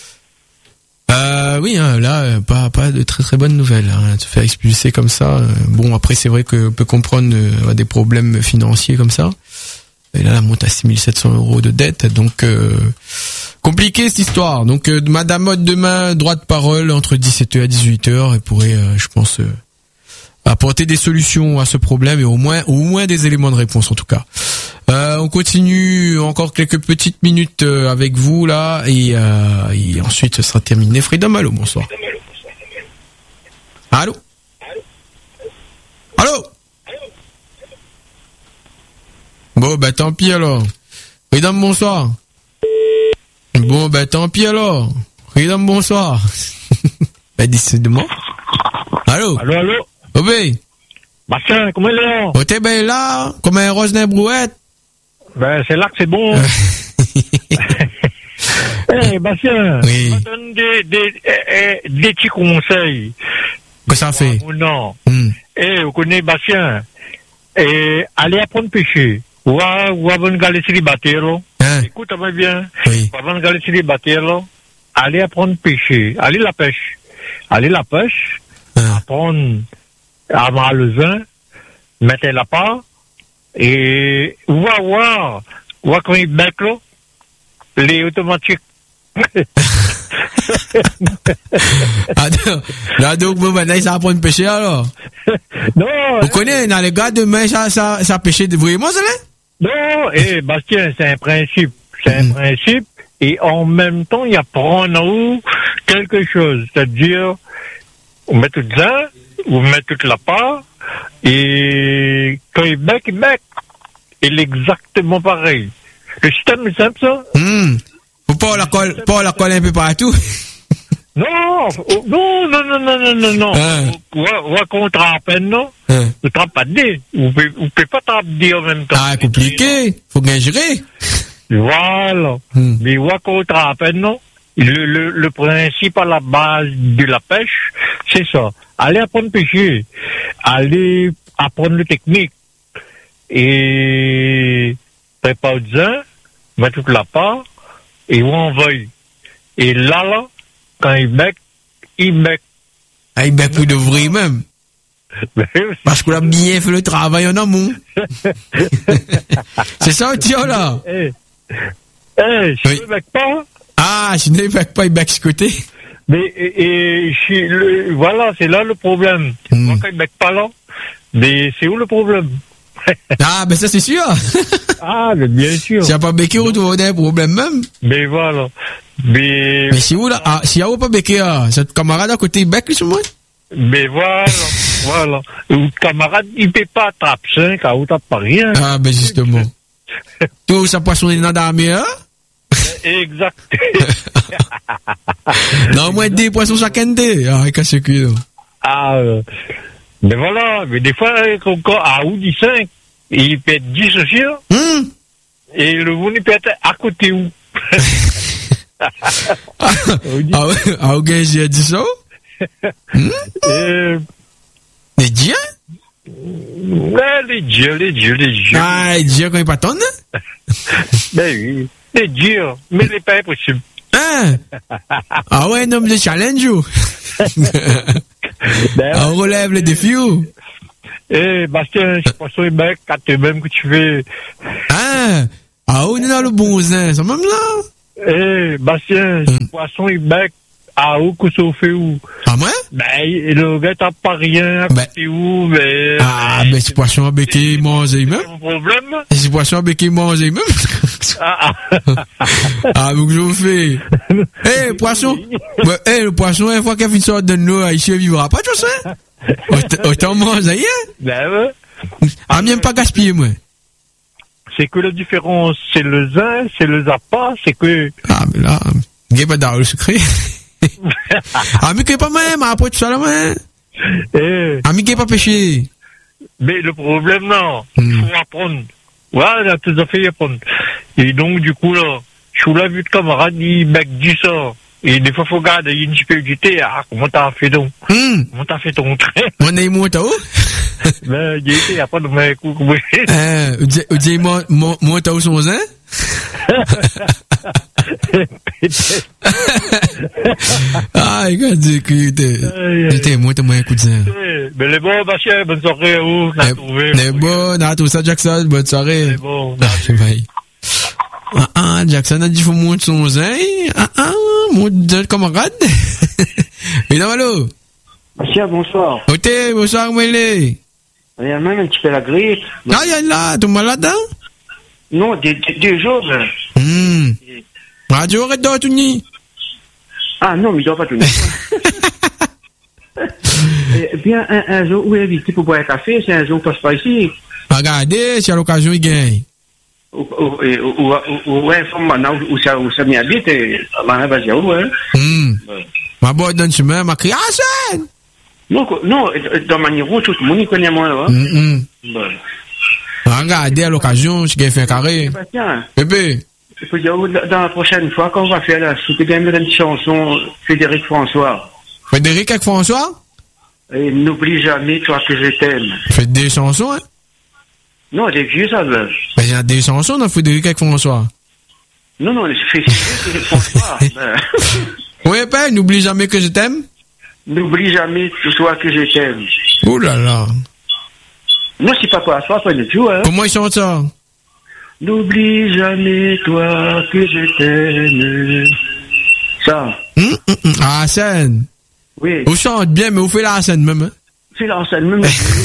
Euh, oui, hein, là, euh, pas, pas de très très bonnes nouvelles. Hein, se faire expulser comme ça. euh, bon, après, c'est vrai qu'on peut comprendre euh, des problèmes financiers comme ça. Et là, elle monte à six mille sept cents euros de dette. Donc, euh, compliqué cette histoire. Donc, euh, Madame Mode demain, droit de parole entre dix-sept heures et dix-huit heures. Elle pourrait, euh, je pense, euh, apporter des solutions à ce problème et au moins, au moins des éléments de réponse en tout cas. Euh, on continue encore quelques petites minutes euh, avec vous là et, euh, et ensuite ce sera terminé. Freedom, allô, bonsoir. Allô. Allô. Bon, bah tant pis alors. Freedom, bonsoir. Bon, bah tant pis alors. Freedom, bonsoir. Bah décidément. Allô.
Allô, allô.
Oh ben.
Bastien, comment il est là?
Oh t'es ben là, comme un rose d'un brouette.
Ben, c'est là que c'est bon. Eh, Bastien,
Oui.
je me donne des, des, eh, eh, des petits conseils.
Que ça fait?
Oh, non.
Hmm.
Eh, vous connaissez Bastien? Eh, allez apprendre à pêcher. Ou à, ou avant de galer célibataire, là.
Hein?
Écoute-moi bien.
Oui.
Avant de galer célibataire, là. Allez apprendre à pêcher. Allez la pêche. Allez la pêche.
Hein.
Apprendre à avoir le vin. Mettez la part. Et, on va voir. On va quand il bec, là. Les automatiques.
Ah, donc, là, donc, bon, maintenant, ça apprend à pêcher, alors.
Non.
Vous connaissez, dans les gars, demain, ça, ça, ça pêcher de vraiment, ça, là?
Non, eh, Bastien, c'est un principe. C'est un
Mm.
principe. Et en même temps, il y a prendre quelque chose. C'est-à-dire, on met tout ça, on met toute la part, et quand il bec, il bec. Il est exactement pareil. Le système est simple, ça.
Hmm. Faut pas la colle, pas la colle un peu partout.
Non, oh, non, non, non, non, non, non, non.
Hein.
On va- on va qu'on trappe, non?
Hein.
On trappe pas de dés. On peut, on peut pas trapper en même temps.
Ah, compliqué. Faut bien gérer.
Voilà.
Hmm.
Mais on va qu'on trappe, non? Le, le, le principe à la base de la pêche, c'est ça. Allez apprendre à pêcher. Allez apprendre le technique. Et prépare ça, met toute la part, et on envoie. Et là, là, quand il bec, il bec.
Ah, il bec de vrai, même. Parce qu'on a bien fait le travail en amont. C'est ça, tiens, là.
Eh, eh, je
Oui.
ne bec pas,
Ah, je ne bec pas, il bec ce côté.
mais et, et chez le, voilà, c'est là le problème.
Hmm.
Moi, quand il bec pas là, mais c'est où le problème?
Ah, ben ça, c'est sûr.
Ah, mais bien sûr.
S'il n'y a pas béqué, on trouve des problèmes même.
Mais voilà. Mais,
Mais si vous, là, ah, s'il n'y a pas béqué, ah, cette camarade à côté, il bec, sur moi.
mais voilà, voilà. Le camarade, il peut pas attraper cinq, à ou t'as pas rien.
Ah, ben justement. Tout ça poissonne dans la mer, hein?
Exact.
Non, moins des poissons chacun des. Ah, qu'est-ce que c'est?
Ah, euh, mais voilà, mais des fois, encore à ou dit cinq, il peut être dissocié,
Hum.
et le monde, il peut être à côté où.
Ah, ah, ouais, ah, ok, j'ai dit ça?
Euh,
Les dieux?
ouais, les dieux, les dieux, les dieux.
Ah, les dieux quand ils pas tonnent?
Ben oui, les dieux, mais les pas impossible.
Hein? Ah ouais, non, mais le challenge, ou?
Ben,
On relève les défis ou?
Eh, Bastien, je pense que mec, quand tu même que tu fais.
Ah, ah, on est dans le bon sens, ça même là.
Eh, Bastien,
Hum.
poisson et bec, à où que ça fait où?
Ah, moi?
Ben, le gars t'as pas rien, à
Ben.
côté où, mais.
Ah, mais c'est poisson à béquille, il mange lui-même.
Mon problème?
C'est poisson à béquille, il mange lui-même.
Ah, ah.
Ah, donc je vous fais. Eh, poisson. Ouais, eh, le poisson, une fois qu'il finit sort de l'eau, il ne vivra pas, tu sais. Autant- Autant mange, hein?
Ben, ouais.
Ah, même pas gaspiller, moi.
C'est que la différence, c'est le zin, c'est le zappa, c'est que.
Ah, mais là, il n'y a pas d'argent secret. Ah, mais qu'il n'y a pas même, après tout ça, là, ouais.
Eh,
Ah, mais qu'il n'y a pas péché.
mais le problème, non, il
Hmm.
faut apprendre. Voilà, tout à fait apprendre. Et donc, du coup, là, je suis là, vu de camarade, il mec dit ça. Et des fois, faut garder, il y a une difficulté. Ah, comment t'as fait donc?
Hum.
Comment t'as fait ton train?
Mon nez monte où?
Ben, j'ai été, après, dans mes coups, oui.
Euh, vous dites, monte où son zin? Ah, regarde, écoutez. J'étais, moi, t'as moins un coup de zin.
Mais les bons, Bastien, bonne soirée à vous. On a trouvé.
Les bons, à tout ça, Jackson, bonne soirée.
Les bons.
Ah, je vais. Ah, ah, Jackson a dit, faut monter son zin. Ah, ah, monte de camarade. Mais non, allô?
Monsieur, bonsoir.
Ok, bonsoir, Mwele.
Il y a même un petit peu la grippe.
Ah, il y a là, t'es malade, hein?
Non, des, des, deux jours. là.
Hum. Radio, arrête de tout ni.
Ah non, mais il doit pas tenir. Eh bien, un, un jour où il est invité pour boire un café, c'est un jour où on passe pas ici.
Regardez, si à l'occasion, il gagne.
Ou, ou, et- ou, ou, ou, ou un femme maintenant où ça, où ça m'y habite, et maintenant, vas-y, où, hein.
Hum.
Ouais.
Ma boîte dans le chemin, ma création.
Non, co- non, dans ma niveau, tout le monde y connaît moi, là. hein.
Hum, hum.
Bon.
Regardez, à l'occasion, je gagne fait un carré.
Sébastien,
Bébé.
il faut dire, dans la prochaine fois, quand on va faire la soupe, bien mettre une petite chanson, Frédéric François.
Frédéric avec François?
Et n'oublie jamais, toi, que je t'aime.
Faites des chansons, hein?
Non, des vieux, ça, là.
Ben, il y a des chansons dans Frédéric avec François.
Non, non, c'est Frédéric François. Ben,
Oui, ben, n'oublie jamais que je t'aime.
n'oublie jamais, toi, que je t'aime.
Ouh là là.
Non, c'est pas quoi, pas du tout, hein.
Comment ils chantent ça?
N'oublie jamais, toi, que je t'aime. Ça,
Hum, hum, hum. Ah, la scène.
oui.
Vous chantez bien, mais vous faites la scène même, hein?
C'est l'ancienne, même.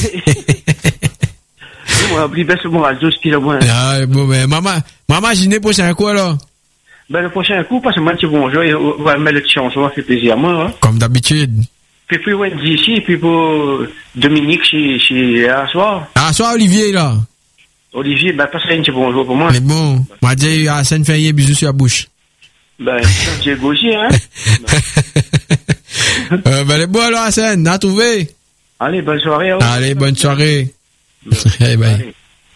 Moi, oublie bien ce mon radio, ce qu'il a moins.
Ah, bon, ben, maman, maman, j'ai prochain quoi, là?
Ben, le prochain coup, parce que moi, tu bonjour, et on va mettre le petit chanson, ça fait plaisir à moi, hein.
Comme d'habitude.
Puis, puis, Wendy ici, et puis pour Dominique chez, chez, à soir.
Ah, soit Olivier, là.
Olivier, ben, passe un petit bonjour pour moi.
Mais bon, m'a dit, ah, scène fait un bisou sur la bouche.
Ben, Dieu gaucher, hein.
euh, ben, les beaux, là, scène, n'a trouvé.
Allez, bonne soirée, hein.
Allez, bonne soirée. Eh ben.
Allez.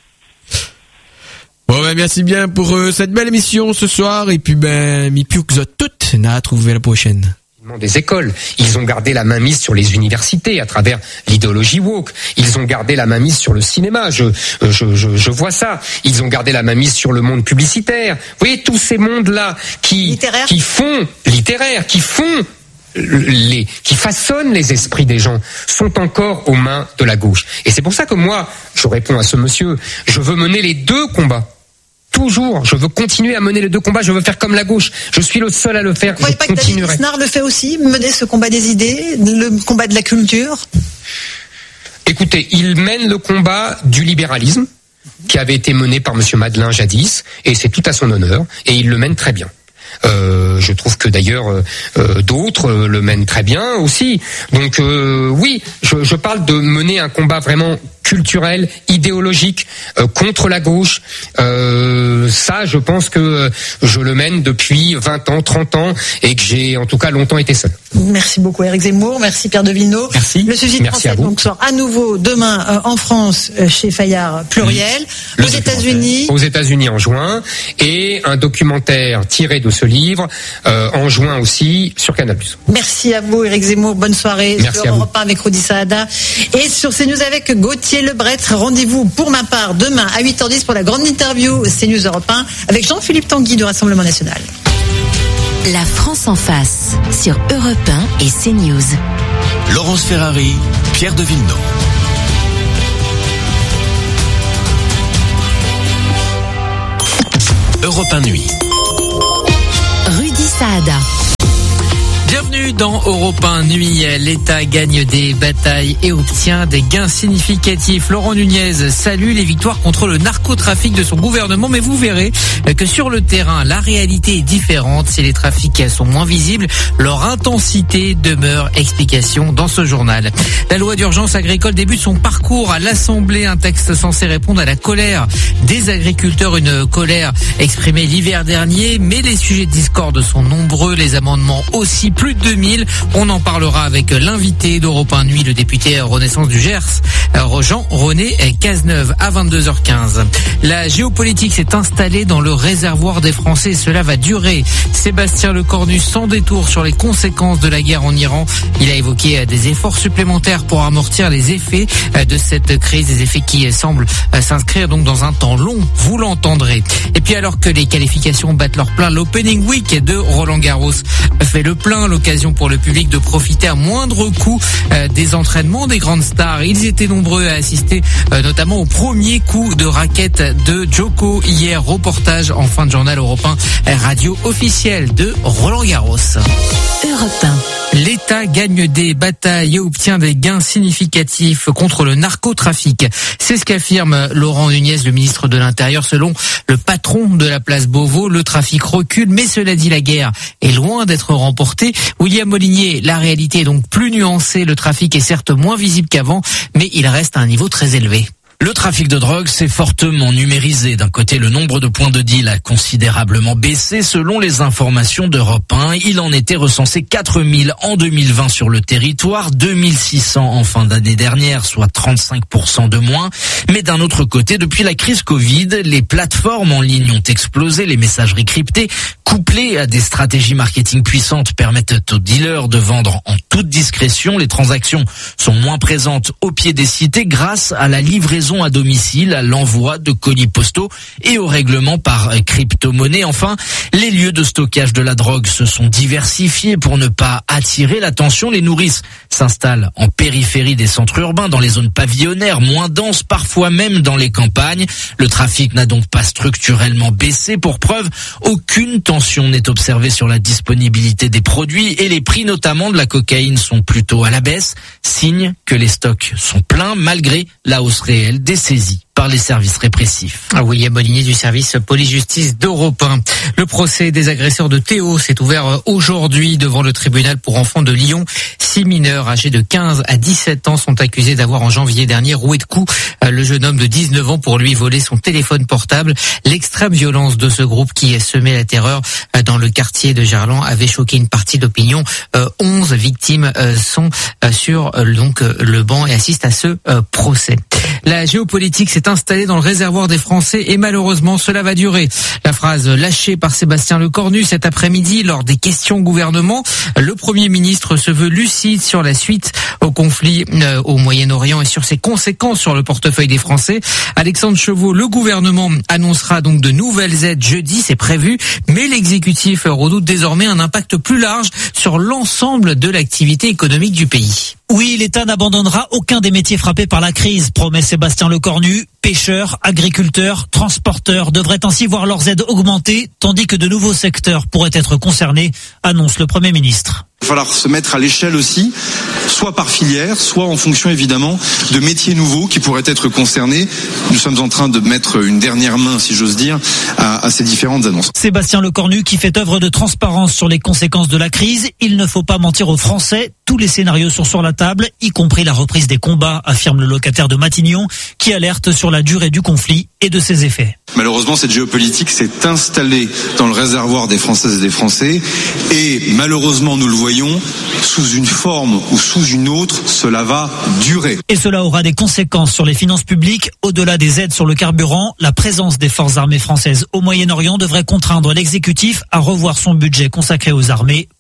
Bon, ben, merci bien pour euh, cette belle émission ce soir. Et puis, ben, mi piou que vous êtes toutes, n'a trouvé la prochaine.
Des écoles. Ils ont gardé la main mise sur les universités à travers l'idéologie woke. Ils ont gardé la main mise sur le cinéma. Je, je, je, je vois ça. Ils ont gardé la main mise sur le monde publicitaire. Vous voyez, tous ces mondes-là qui,
Littéraire.
qui font, littéraires, qui font les, qui façonnent les esprits des gens sont encore aux mains de la gauche. Et c'est pour ça que moi, je réponds à ce monsieur, je veux mener les deux combats. Toujours, je veux continuer à mener les deux combats, je veux faire comme la gauche. Je suis le seul à le faire,
Vous ne
je
croyez pas que David
continuerai.
Lisnard le fait aussi, mener ce combat des idées, le combat de la culture?
Écoutez, il mène le combat du libéralisme qui avait été mené par monsieur Madelin jadis, et c'est tout à son honneur, et il le mène très bien. Euh, je trouve que d'ailleurs euh, euh, d'autres euh, le mènent très bien aussi. Donc euh, oui, je, je parle de mener un combat vraiment culturel, idéologique, euh, contre la gauche. Euh, ça, je pense que euh, je le mène depuis vingt ans, trente ans, et que j'ai en tout cas longtemps été seul.
Merci beaucoup Éric Zemmour, merci Pierre de Villeneuve.
Merci.
Le sujet
Merci à
français
vous.
donc sort à nouveau demain euh, en France euh, chez Fayard Pluriel,
Le
aux États-Unis.
Aux États-Unis en juin, et un documentaire tiré de ce livre euh, en juin aussi sur Canal plus.
Merci à vous Éric Zemmour, bonne soirée
Merci
sur
à vous.
Europe un avec Rodi Saada et sur CNews avec Gauthier Lebret. Rendez-vous pour ma part demain à huit heures dix pour la grande interview CNews Europe un avec Jean-Philippe Tanguy du Rassemblement National.
La France en face, sur Europe un et CNews.
Laurence Ferrari, Pierre de Villeneuve. Europe un Nuit.
Rudy Saada.
Bienvenue dans Europe un Nuit. L'État gagne des batailles et obtient des gains significatifs. Laurent Nunez salue les victoires contre le narcotrafic de son gouvernement, mais vous verrez que sur le terrain, la réalité est différente. Si les trafics sont moins visibles, leur intensité demeure. Explication dans ce journal. La loi d'urgence agricole débute son parcours à l'Assemblée. Un texte censé répondre à la colère des agriculteurs, une colère exprimée l'hiver dernier, mais les sujets de discorde sont nombreux, les amendements aussi. Plus de deux mille. On en parlera avec l'invité d'Europe un Nuit, le député Renaissance du Gers, Jean-René Cazeneuve, à vingt-deux heures quinze. La géopolitique s'est installée dans le réservoir des Français et cela va durer. Sébastien Lecornu sans détour sur les conséquences de la guerre en Iran. Il a évoqué des efforts supplémentaires pour amortir les effets de cette crise, des effets qui semblent s'inscrire donc dans un temps long. Vous l'entendrez. Et puis alors que les qualifications battent leur plein, l'Opening Week de Roland Garros fait le plein. L'occasion pour le public de profiter à moindre coût euh, des entraînements des grandes stars. Ils étaient nombreux à assister euh, notamment au premier coup de raquette de Djoko hier. Reportage en fin de journal Europe un, radio officielle de Roland Garros.
Europe un.
L'État gagne des batailles et obtient des gains significatifs contre le narcotrafic. C'est ce qu'affirme Laurent Nunez, le ministre de l'Intérieur. Selon le patron de la place Beauvau, le trafic recule, mais cela dit, la guerre est loin d'être remportée. William Molinier, la réalité est donc plus nuancée. Le trafic est certes moins visible qu'avant, mais il reste à un niveau très élevé.
Le trafic de drogue s'est fortement numérisé. D'un côté, le nombre de points de deal a considérablement baissé. Selon les informations d'Europe un, il en était recensé quatre mille en deux mille vingt sur le territoire, deux mille six cents en fin d'année dernière, soit trente-cinq pour cent de moins. Mais d'un autre côté, depuis la crise Covid, les plateformes en ligne ont explosé. Les messageries cryptées, couplées à des stratégies marketing puissantes, permettent aux dealers de vendre en toute discrétion. Les transactions sont moins présentes au pied des cités grâce à la livraison à domicile, à l'envoi de colis postaux et au règlement par crypto-monnaie. Enfin, les lieux de stockage de la drogue se sont diversifiés pour ne pas attirer l'attention. Les nourrices s'installent en périphérie des centres urbains, dans les zones pavillonnaires, moins denses, parfois même dans les campagnes. Le trafic n'a donc pas structurellement baissé. Pour preuve, aucune tension n'est observée sur la disponibilité des produits et les prix, notamment de la cocaïne, sont plutôt à la baisse, signe que les stocks sont pleins malgré la hausse réelle des saisies par les services répressifs.
William Molinier du service police-justice d'Europe un. Le procès des agresseurs de Théo s'est ouvert aujourd'hui devant le tribunal pour enfants de Lyon. Six mineurs âgés de quinze à dix-sept ans sont accusés d'avoir en janvier dernier roué de coups le jeune homme de dix-neuf ans pour lui voler son téléphone portable. L'extrême violence de ce groupe qui semait la terreur dans le quartier de Gerland avait choqué une partie d'opinion. Euh, onze victimes euh, sont euh, sur euh, donc euh, le banc et assistent à ce euh, procès. La géopolitique s'est installée dans le réservoir des Français et malheureusement cela va durer. La phrase lâchée par Sébastien Lecornu cet après-midi lors des questions au gouvernement. Le Premier ministre se veut lucide sur la suite au conflit euh, au Moyen-Orient et sur ses conséquences sur le portefeuille des Français. Alexandre Chevaux, le gouvernement annoncera donc de nouvelles aides jeudi, c'est prévu, mais l'exécutif redoute désormais un impact plus large sur l'ensemble de l'activité économique du pays.
Oui, l'État n'abandonnera aucun des métiers frappés par la crise, promet Sébastien Lecornu. Pêcheurs, agriculteurs, transporteurs devraient ainsi voir leurs aides augmenter, tandis que de nouveaux secteurs pourraient être concernés, annonce le Premier ministre.
Il va falloir se mettre à l'échelle aussi, soit par filière, soit en fonction évidemment de métiers nouveaux qui pourraient être concernés. Nous sommes en train de mettre une dernière main, si j'ose dire, à, à ces différentes annonces.
Sébastien Lecornu qui fait œuvre de transparence sur les conséquences de la crise. Il ne faut pas mentir aux Français. Tous les scénarios sont sur la table, y compris la reprise des combats, affirme le locataire de Matignon, qui alerte sur la durée du conflit et de ses effets.
Malheureusement, cette géopolitique s'est installée dans le réservoir des Françaises et des Français et malheureusement, nous le voyons, sous une forme ou sous une autre, cela va durer.
Et cela aura des conséquences sur les finances publiques. Au-delà des aides sur le carburant, la présence des forces armées françaises au Moyen-Orient devrait contraindre l'exécutif à revoir son budget consacré aux armées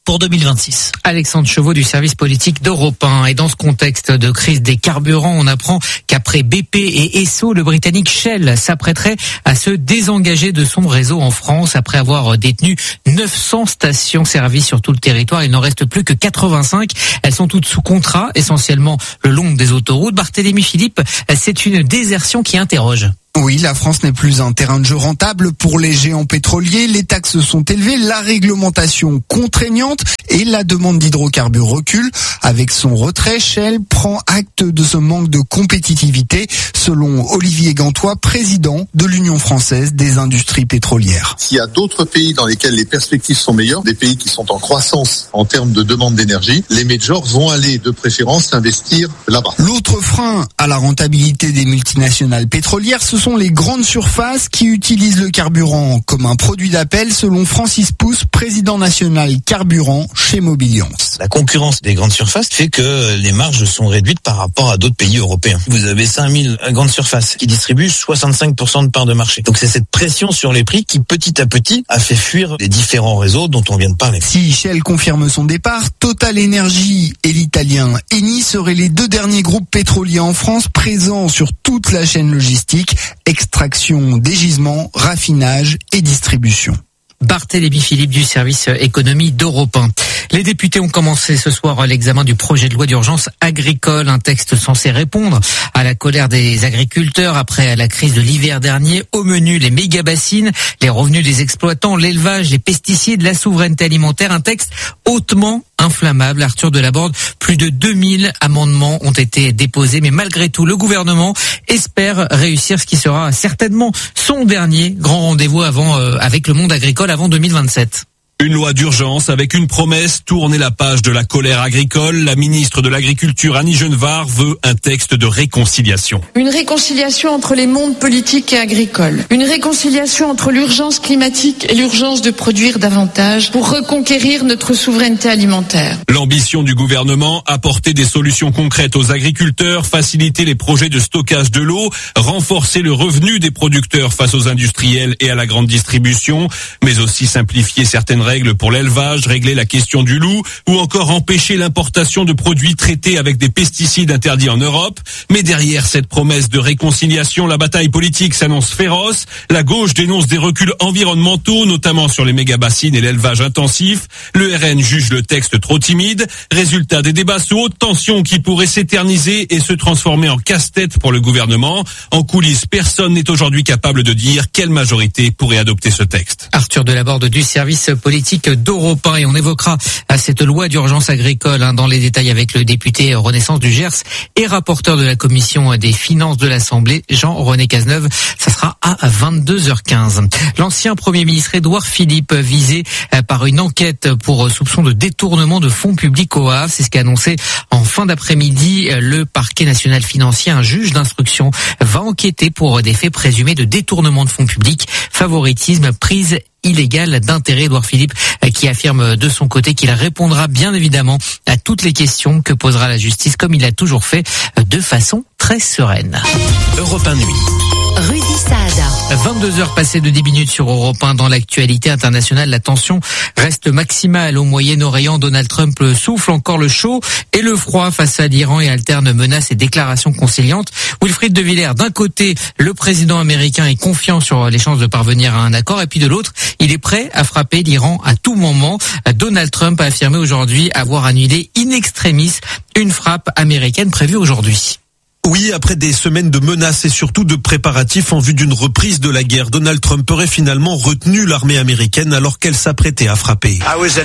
pour deux mille vingt-six.
Alexandre Chevaux du service politique d'Europe un. Et dans ce contexte de crise des carburants, on apprend qu'après B P et Esso, le britannique Shell s'apprêterait à se désengager de son réseau en France après avoir détenu neuf cents stations-service sur tout le territoire. Il n'en reste plus que quatre-vingt-cinq. Elles sont toutes sous contrat, essentiellement le long des autoroutes. Barthélémy Philippe, c'est une désertion qui interroge.
Oui, la France n'est plus un terrain de jeu rentable pour les géants pétroliers. Les taxes sont élevées, la réglementation contraignante et la demande d'hydrocarbures recule. Avec son retrait, Shell prend acte de ce manque de compétitivité, selon Olivier Gantois, président de l'Union française des industries pétrolières.
S'il y a d'autres pays dans lesquels les perspectives sont meilleures, des pays qui sont en croissance en termes de demande d'énergie, les majors vont aller de préférence investir là-bas.
L'autre frein à la rentabilité des multinationales pétrolières, ce sont les grandes surfaces qui utilisent le carburant comme un produit d'appel, selon Francis Pousse, président national carburant chez Mobiliance.
La concurrence des grandes surfaces fait que les marges sont réduites par rapport à d'autres pays européens. Vous avez cinq mille grandes surfaces qui distribuent soixante-cinq pour cent de parts de marché. Donc c'est cette pression sur les prix qui petit à petit a fait fuir les différents réseaux dont on vient de parler.
Si Shell confirme son départ, Total Energy et l'italien Eni seraient les deux derniers groupes pétroliers en France présents sur toute la chaîne logistique, extraction des gisements, raffinage et distribution.
Barthélémy Philippe du service économie d'Europe un. Les députés ont commencé ce soir l'examen du projet de loi d'urgence agricole, un texte censé répondre à la colère des agriculteurs après la crise de l'hiver dernier. Au menu, les méga-bassines, les revenus des exploitants, l'élevage, les pesticides, la souveraineté alimentaire, un texte hautement inflammable. Arthur Delaborde, plus de deux mille amendements ont été déposés, mais malgré tout, le gouvernement espère réussir ce qui sera certainement son dernier grand rendez-vous avant, euh, avec le monde agricole avant deux mille vingt-sept.
Une loi d'urgence avec une promesse, tourner la page de la colère agricole. La ministre de l'Agriculture, Annie Genevard, veut un texte de réconciliation.
Une réconciliation entre les mondes politiques et agricoles. Une réconciliation entre l'urgence climatique et l'urgence de produire davantage pour reconquérir notre souveraineté alimentaire.
L'ambition du gouvernement, apporter des solutions concrètes aux agriculteurs, faciliter les projets de stockage de l'eau, renforcer le revenu des producteurs face aux industriels et à la grande distribution, mais aussi simplifier certaines règles pour l'élevage, régler la question du loup ou encore empêcher l'importation de produits traités avec des pesticides interdits en Europe. Mais derrière cette promesse de réconciliation, la bataille politique s'annonce féroce. La gauche dénonce des reculs environnementaux, notamment sur les méga-bassines et l'élevage intensif. Le R N juge le texte trop timide. Résultat des débats sous haute tension qui pourraient s'éterniser et se transformer en casse-tête pour le gouvernement. En coulisses, personne n'est aujourd'hui capable de dire quelle majorité pourrait adopter ce texte.
Arthur Delaborde du service politique d'Europe un, et on évoquera cette loi d'urgence agricole hein, dans les détails avec le député Renaissance du Gers et rapporteur de la commission des finances de l'Assemblée, Jean-René Cazeneuve. Ça sera à vingt-deux heures quinze. L'ancien Premier ministre Édouard Philippe visé par une enquête pour soupçon de détournement de fonds publics au Havre. C'est ce qu'a annoncé en fin d'après-midi le parquet national financier. Un juge d'instruction va enquêter pour des faits présumés de détournement de fonds publics, favoritisme, prise illégale d'intérêt. Édouard Philippe qui affirme de son côté qu'il répondra bien évidemment à toutes les questions que posera la justice, comme il a toujours fait, de façon très sereine.
Europe un Nuit.
Rudy Saada.
vingt-deux heures passées de dix minutes sur Europe un. Dans l'actualité internationale, la tension reste maximale au Moyen-Orient. Donald Trump souffle encore le chaud et le froid face à l'Iran et alterne menaces et déclarations conciliantes. Wilfried de Villers, d'un côté, le président américain est confiant sur les chances de parvenir à un accord, et puis de l'autre, il est prêt à frapper l'Iran à tout moment. Donald Trump a affirmé aujourd'hui avoir annulé in extremis une frappe américaine prévue aujourd'hui.
Oui, après des semaines de menaces et surtout de préparatifs en vue d'une reprise de la guerre, Donald Trump aurait finalement retenu l'armée américaine alors qu'elle s'apprêtait à frapper.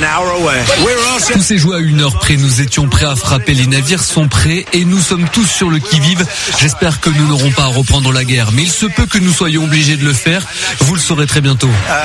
Tout s'est joué à une heure près. Nous étions prêts à frapper. Les navires sont prêts et nous sommes tous sur le qui-vive. J'espère que nous n'aurons pas à reprendre la guerre, mais il se peut que nous soyons obligés de le faire. Vous le saurez très bientôt.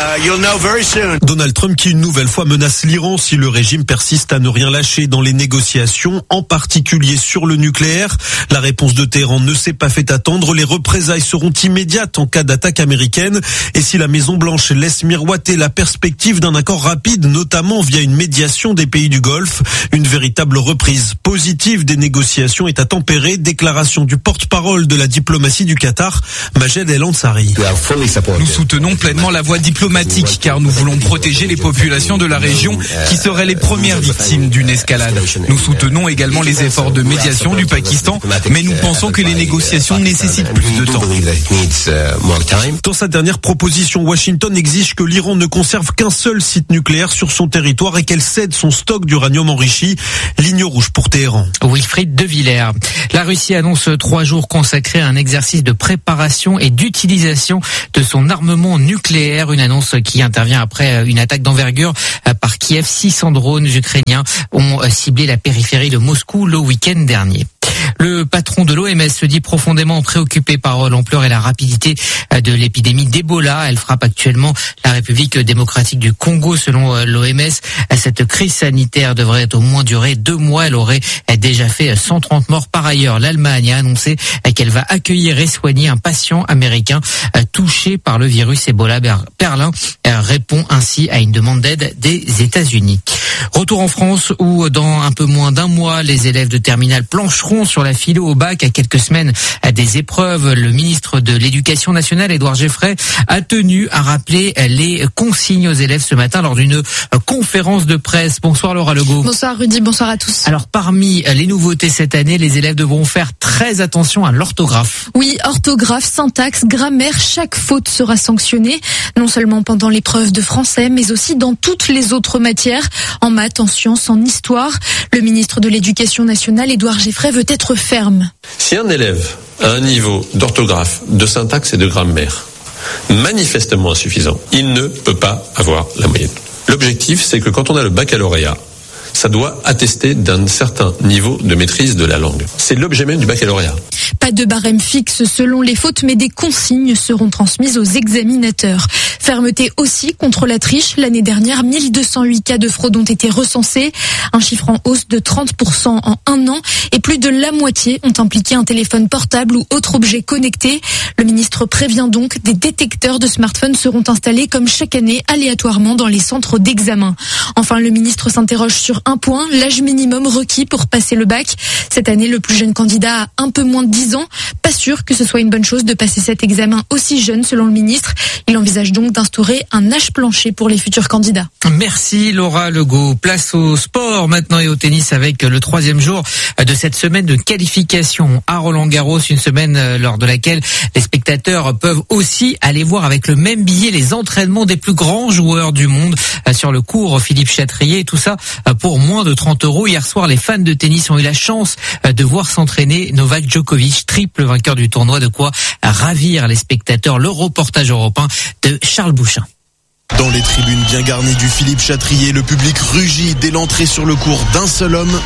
Donald Trump qui une nouvelle fois menace l'Iran si le régime persiste à ne rien lâcher dans les négociations, en particulier sur le nucléaire. La réponse de Téhéran ne s'est pas fait attendre. Les représailles seront immédiates en cas d'attaque américaine. Et si la Maison-Blanche laisse miroiter la perspective d'un accord rapide, notamment via une médiation des pays du Golfe, une véritable reprise positive des négociations est à tempérer. Déclaration du porte-parole de la diplomatie du Qatar, Majed El Ansari.
Nous soutenons pleinement la voie diplomatique car nous voulons protéger les populations de la région qui seraient les premières victimes d'une escalade. Nous soutenons également les efforts de médiation du Pakistan, mais nous pensons que les négociations nécessitent plus de temps.
Dans sa dernière proposition, Washington exige que l'Iran ne conserve qu'un seul site nucléaire sur son territoire et qu'elle cède son stock d'uranium enrichi. Ligne rouge pour Téhéran.
Wilfried de Villers. La Russie annonce trois jours consacrés à un exercice de préparation et d'utilisation de son armement nucléaire. Une annonce qui intervient après une attaque d'envergure par Kiev. six cents drones ukrainiens ont ciblé la périphérie de Moscou le week-end dernier. Le patron de l'O M S se dit profondément préoccupé par l'ampleur et la rapidité de l'épidémie d'Ebola. Elle frappe actuellement la République démocratique du Congo. Selon l'O M S, cette crise sanitaire devrait au moins durer deux mois. Elle aurait déjà fait cent trente morts. Par ailleurs, l'Allemagne a annoncé qu'elle va accueillir et soigner un patient américain touché par le virus Ebola. Berlin répond ainsi à une demande d'aide des États-Unis. Retour en France où dans un peu moins d'un mois, les élèves de terminale plancheront sur la philo au bac à quelques semaines des épreuves. Le ministre de l'Éducation nationale, Édouard Geoffrey, a tenu à rappeler les consignes aux élèves ce matin lors d'une conférence de presse. Bonsoir Laura Legault.
Bonsoir Rudy, bonsoir à tous.
Alors parmi les nouveautés cette année, les élèves devront faire très attention à l'orthographe.
Oui, orthographe, syntaxe, grammaire, chaque faute sera sanctionnée, non seulement pendant l'épreuve de français, mais aussi dans toutes les autres matières, en maths, en sciences, en histoire. Le ministre de l'Éducation nationale, Édouard Geoffrey, veut être ferme.
Si un élève a un niveau d'orthographe, de syntaxe et de grammaire manifestement insuffisant, il ne peut pas avoir la moyenne. L'objectif, c'est que quand on a le baccalauréat, ça doit attester d'un certain niveau de maîtrise de la langue. C'est l'objet même du baccalauréat.
Pas de barème fixe selon les fautes, mais des consignes seront transmises aux examinateurs. Fermeté aussi contre la triche. L'année dernière, mille deux cent huit cas de fraude ont été recensés, un chiffre en hausse de trente pour cent en un an, et plus de la moitié ont impliqué un téléphone portable ou autre objet connecté. Le ministre prévient donc, des détecteurs de smartphones seront installés comme chaque année aléatoirement dans les centres d'examen. Enfin, le ministre s'interroge sur un point, l'âge minimum requis pour passer le bac. Cette année, le plus jeune candidat a un peu moins de dix ans. Pas sûr que ce soit une bonne chose de passer cet examen aussi jeune, selon le ministre. Il envisage donc d'instaurer un âge plancher pour les futurs candidats.
Merci Laura Legault. Place au sport maintenant et au tennis avec le troisième jour de cette semaine de qualification à Roland-Garros, une semaine lors de laquelle les spectateurs peuvent aussi aller voir avec le même billet les entraînements des plus grands joueurs du monde sur le cours Philippe Chatrier, et tout ça pour moins de trente euros. Hier soir, les fans de tennis ont eu la chance de voir s'entraîner Novak Djokovic, triple vainqueur du tournoi, de quoi ravir les spectateurs. Le reportage européen de Charles Bouchin.
Dans les tribunes bien garnies du Philippe Chatrier, le public rugit dès l'entrée sur le court d'un seul homme.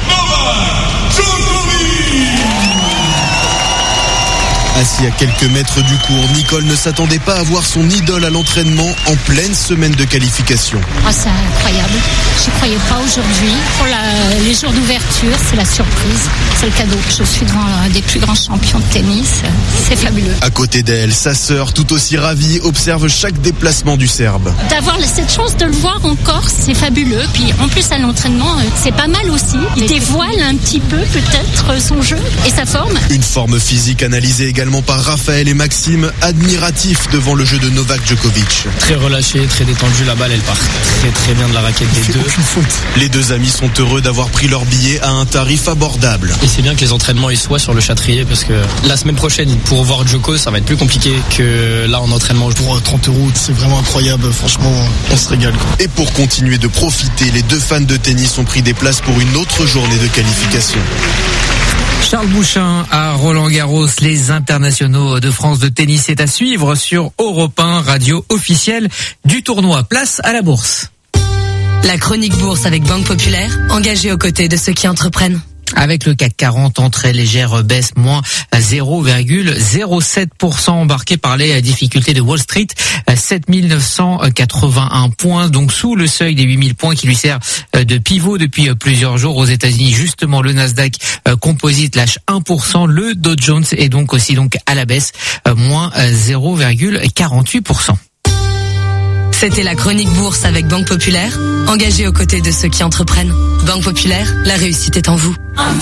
Assis à quelques mètres du court, Nicole ne s'attendait pas à voir son idole à l'entraînement en pleine semaine de qualification.
Oh, c'est incroyable. Je ne croyais pas aujourd'hui. Pour la, les jours d'ouverture, c'est la surprise, c'est le cadeau. Je suis devant un des plus grands champions de tennis. C'est fabuleux.
À côté d'elle, sa sœur, tout aussi ravie, observe chaque déplacement du Serbe.
D'avoir cette chance de le voir encore, c'est fabuleux. Puis en plus à l'entraînement, c'est pas mal aussi. Il dévoile un petit peu peut-être son jeu et sa forme.
Une forme physique analysée également par Raphaël et Maxime, admiratifs devant le jeu de Novak Djokovic.
Très relâché, très détendu, la balle elle part très très bien de la raquette des deux.
Les deux amis sont heureux d'avoir pris leur billet à un tarif abordable.
Et c'est bien que les entraînements y soient sur le Chatrier parce que la semaine prochaine pour voir Djoko ça va être plus compliqué que là en entraînement.
Pour trente euros c'est vraiment incroyable, franchement on se régale quoi.
Et pour continuer de profiter, les deux fans de tennis ont pris des places pour une autre journée de qualification.
Charles Bouchin à Roland-Garros, les internationaux de France de tennis, est à suivre sur Europe un, radio officielle du tournoi. Place à la bourse.
La chronique bourse avec Banque Populaire, engagée aux côtés de ceux qui entreprennent.
Avec le C A C quarante en très légère baisse, moins zéro virgule zéro sept pour cent, embarqué par les difficultés de Wall Street, sept mille neuf cent quatre-vingt-un points, donc sous le seuil des huit mille points qui lui sert de pivot depuis plusieurs jours. Aux États-Unis, justement, le Nasdaq Composite lâche un pour cent, le Dow Jones est donc aussi donc à la baisse, moins zéro virgule quarante-huit pour cent.
C'était la chronique bourse avec Banque Populaire, engagée aux côtés de ceux qui entreprennent. Banque Populaire, la réussite est en vous.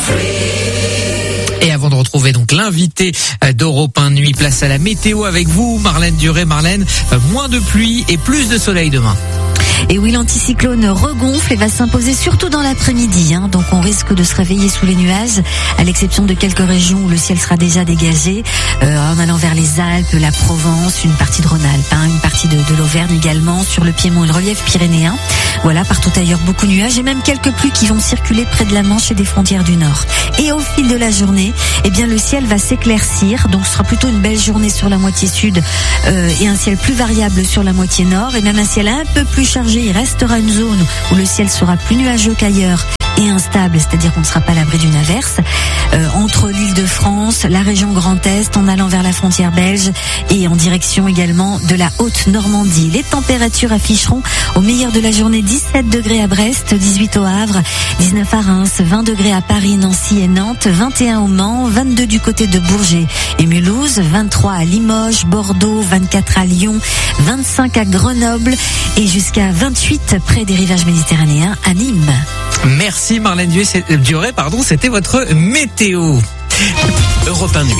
Et avant de retrouver donc l'invité d'Europe un Nuit, place à la météo avec vous, Marlène Duré. Marlène, moins de pluie et plus de soleil demain.
Et oui, l'anticyclone regonfle et va s'imposer surtout dans l'après-midi. Hein. Donc on risque de se réveiller sous les nuages, à l'exception de quelques régions où le ciel sera déjà dégagé, euh, en allant vers les Alpes, la Provence, une partie de Rhône-Alpes, hein, une partie de, de l'Auvergne également, sur le Piémont et le relief pyrénéen. Voilà, partout ailleurs, beaucoup de nuages et même quelques pluies qui vont circuler près de la Manche et des frontières du Nord. Et au fil de la journée, eh bien le ciel va s'éclaircir, donc ce sera plutôt une belle journée sur la moitié sud euh, et un ciel plus variable sur la moitié nord, et même un ciel un peu plus chargé. Il restera une zone où le ciel sera plus nuageux qu'ailleurs et instable, c'est-à-dire qu'on ne sera pas à l'abri d'une averse, euh, entre l'Île-de-France, la région Grand Est, en allant vers la frontière belge et en direction également de la Haute-Normandie. Les températures afficheront au meilleur de la journée dix-sept degrés à Brest, dix-huit au Havre, dix-neuf à Reims, vingt degrés à Paris, Nancy et Nantes, vingt et un au Mans, vingt-deux du côté de Bourget et Mulhouse, vingt-trois à Limoges, Bordeaux, vingt-quatre à Lyon, vingt-cinq à Grenoble et jusqu'à vingt-huit près des rivages méditerranéens à Nîmes.
Merci Marlène Duré, pardon, c'était votre météo.
Europe un Nuit.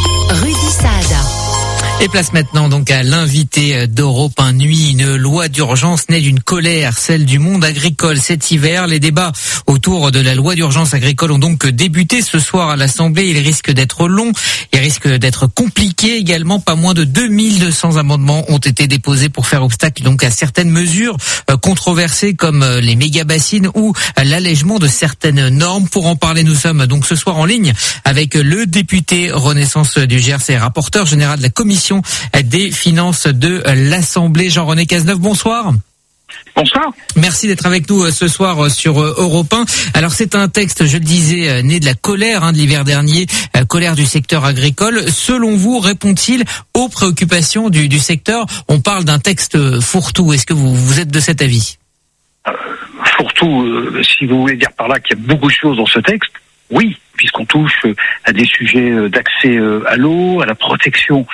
Rudy Saada.
Et place maintenant donc à l'invité d'Europe un Nuit. Une loi d'urgence née d'une colère, celle du monde agricole. Cet hiver, les débats autour de la loi d'urgence agricole ont donc débuté ce soir à l'Assemblée. Il risque d'être long, il risque d'être compliqué également. Pas moins de deux mille deux cents amendements ont été déposés pour faire obstacle donc à certaines mesures controversées comme les méga-bassines ou l'allègement de certaines normes. Pour en parler, nous sommes donc ce soir en ligne avec le député Renaissance du Gers et rapporteur général de la commission des finances de l'Assemblée, Jean-René Cazeneuve. Bonsoir.
Bonsoir.
Merci d'être avec nous ce soir sur Europe un. Alors c'est un texte, je le disais, né de la colère hein, de l'hiver dernier, colère du secteur agricole. Selon vous, répond-il aux préoccupations du, du secteur? On parle d'un texte fourre-tout. Est-ce que vous, vous êtes de cet avis?
euh, Fourre-tout, euh, si vous voulez dire par là qu'il y a beaucoup de choses dans ce texte, oui, puisqu'on touche à des sujets d'accès à l'eau, à la protection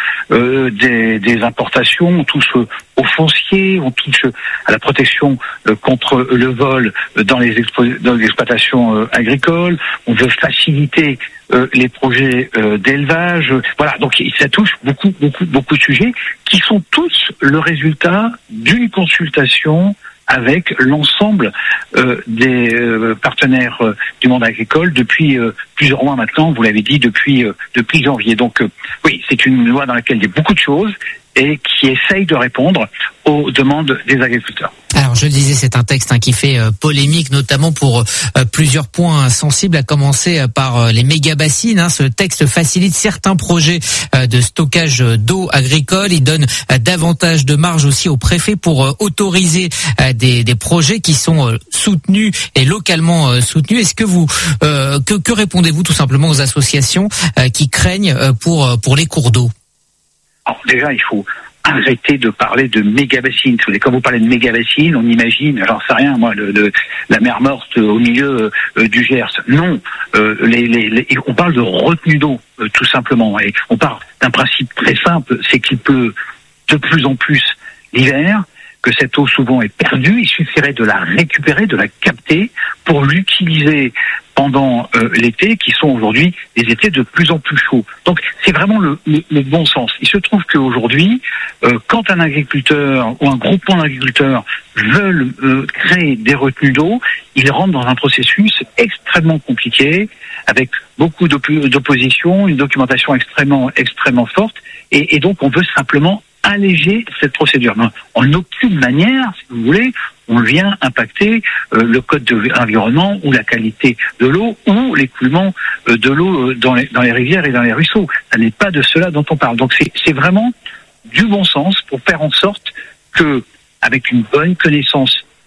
des, des importations, on touche au foncier, on touche à la protection contre le vol dans les, expo- dans les exploitations agricoles, on veut faciliter les projets d'élevage. Voilà, donc ça touche beaucoup, beaucoup, beaucoup de sujets qui sont tous le résultat d'une consultation avec l'ensemble euh, des euh, partenaires euh, du monde agricole depuis euh, plusieurs mois maintenant, vous l'avez dit, depuis euh, depuis janvier. Donc euh, oui, c'est une loi dans laquelle il y a beaucoup de choses et qui essaye de répondre aux demandes des agriculteurs.
Alors je le disais, c'est un texte hein, qui fait euh, polémique, notamment pour euh, plusieurs points sensibles, à commencer euh, par euh, les méga-bassines. Hein. Ce texte facilite certains projets euh, de stockage d'eau agricole. Il donne euh, davantage de marge aussi aux préfets pour euh, autoriser euh, des, des projets qui sont euh, soutenus et localement euh, soutenus. Est-ce que vous euh, que, que répondez-vous tout simplement aux associations euh, qui craignent euh, pour pour les cours d'eau?
Alors déjà, il faut arrêter de parler de méga-bassines. Quand vous parlez de méga-bassines, on imagine, j'en sais rien, moi, le, le, la mer morte au milieu euh, du Gers. Non, euh, les, les, les, on parle de retenue d'eau, euh, tout simplement. Et on part d'un principe très simple, c'est qu'il pleut de plus en plus l'hiver, que cette eau souvent est perdue. Il suffirait de la récupérer, de la capter pour l'utiliser pendant euh, l'été, qui sont aujourd'hui des étés de plus en plus chauds. Donc c'est vraiment le, le, le bon sens. Il se trouve qu'aujourd'hui, euh, quand un agriculteur ou un groupement d'agriculteurs veulent euh, créer des retenues d'eau, ils rentrent dans un processus extrêmement compliqué, avec beaucoup d'op- d'opposition, une documentation extrêmement extrêmement forte, et, et donc on veut simplement alléger cette procédure. Non, en aucune manière, si vous voulez, on vient impacter euh, le code de l'environnement ou la qualité de l'eau ou l'écoulement euh, de l'eau dans les, dans les rivières et dans les ruisseaux. Ça n'est pas de cela dont on parle. Donc c'est, c'est vraiment du bon sens pour faire en sorte que, avec une bonne connaissance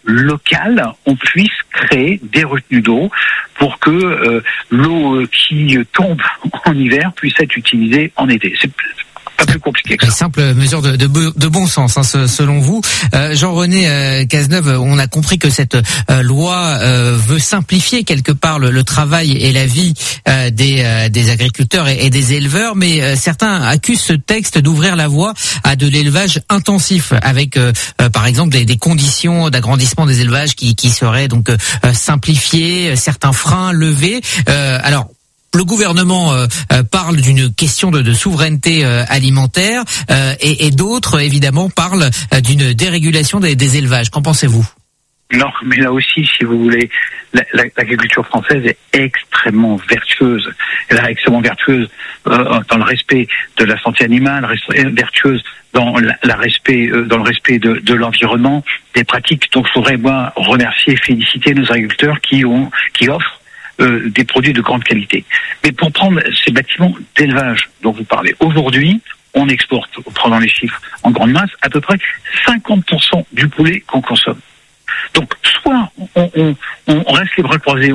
local, on puisse créer des retenues d'eau pour que euh, l'eau qui tombe en hiver puisse être utilisée en été. C'est pas plus compliqué que ça.
Simple mesure de, de, de bon sens, hein, selon vous. Euh, Jean-René euh, Cazeneuve, on a compris que cette euh, loi euh, veut simplifier quelque part le, le travail et la vie euh, des, euh, des agriculteurs et, et des éleveurs, mais euh, certains accusent ce texte d'ouvrir la voie à de l'élevage intensif, avec euh, euh, par exemple des, des conditions d'agrandissement des élevages qui, qui seraient donc euh, simplifiées, certains freins levés. Euh, alors, le gouvernement euh, euh, parle d'une question de, de souveraineté euh, alimentaire euh, et, et d'autres, évidemment, parlent euh, d'une dérégulation des, des élevages. Qu'en pensez-vous ?
Non, mais là aussi, si vous voulez, la, la, l'agriculture française est extrêmement vertueuse. Elle est extrêmement vertueuse euh, dans le respect de la santé animale, vertueuse dans la, la respect, euh, dans le respect de, de l'environnement, des pratiques. Donc, je voudrais moi remercier, féliciter nos agriculteurs qui ont, qui offrent Euh, des produits de grande qualité. Mais pour prendre ces bâtiments d'élevage dont vous parlez, aujourd'hui, on exporte, prenant les chiffres en grande masse, à peu près cinquante pour cent du poulet qu'on consomme. Donc, soit on, on, on reste les bras croisés,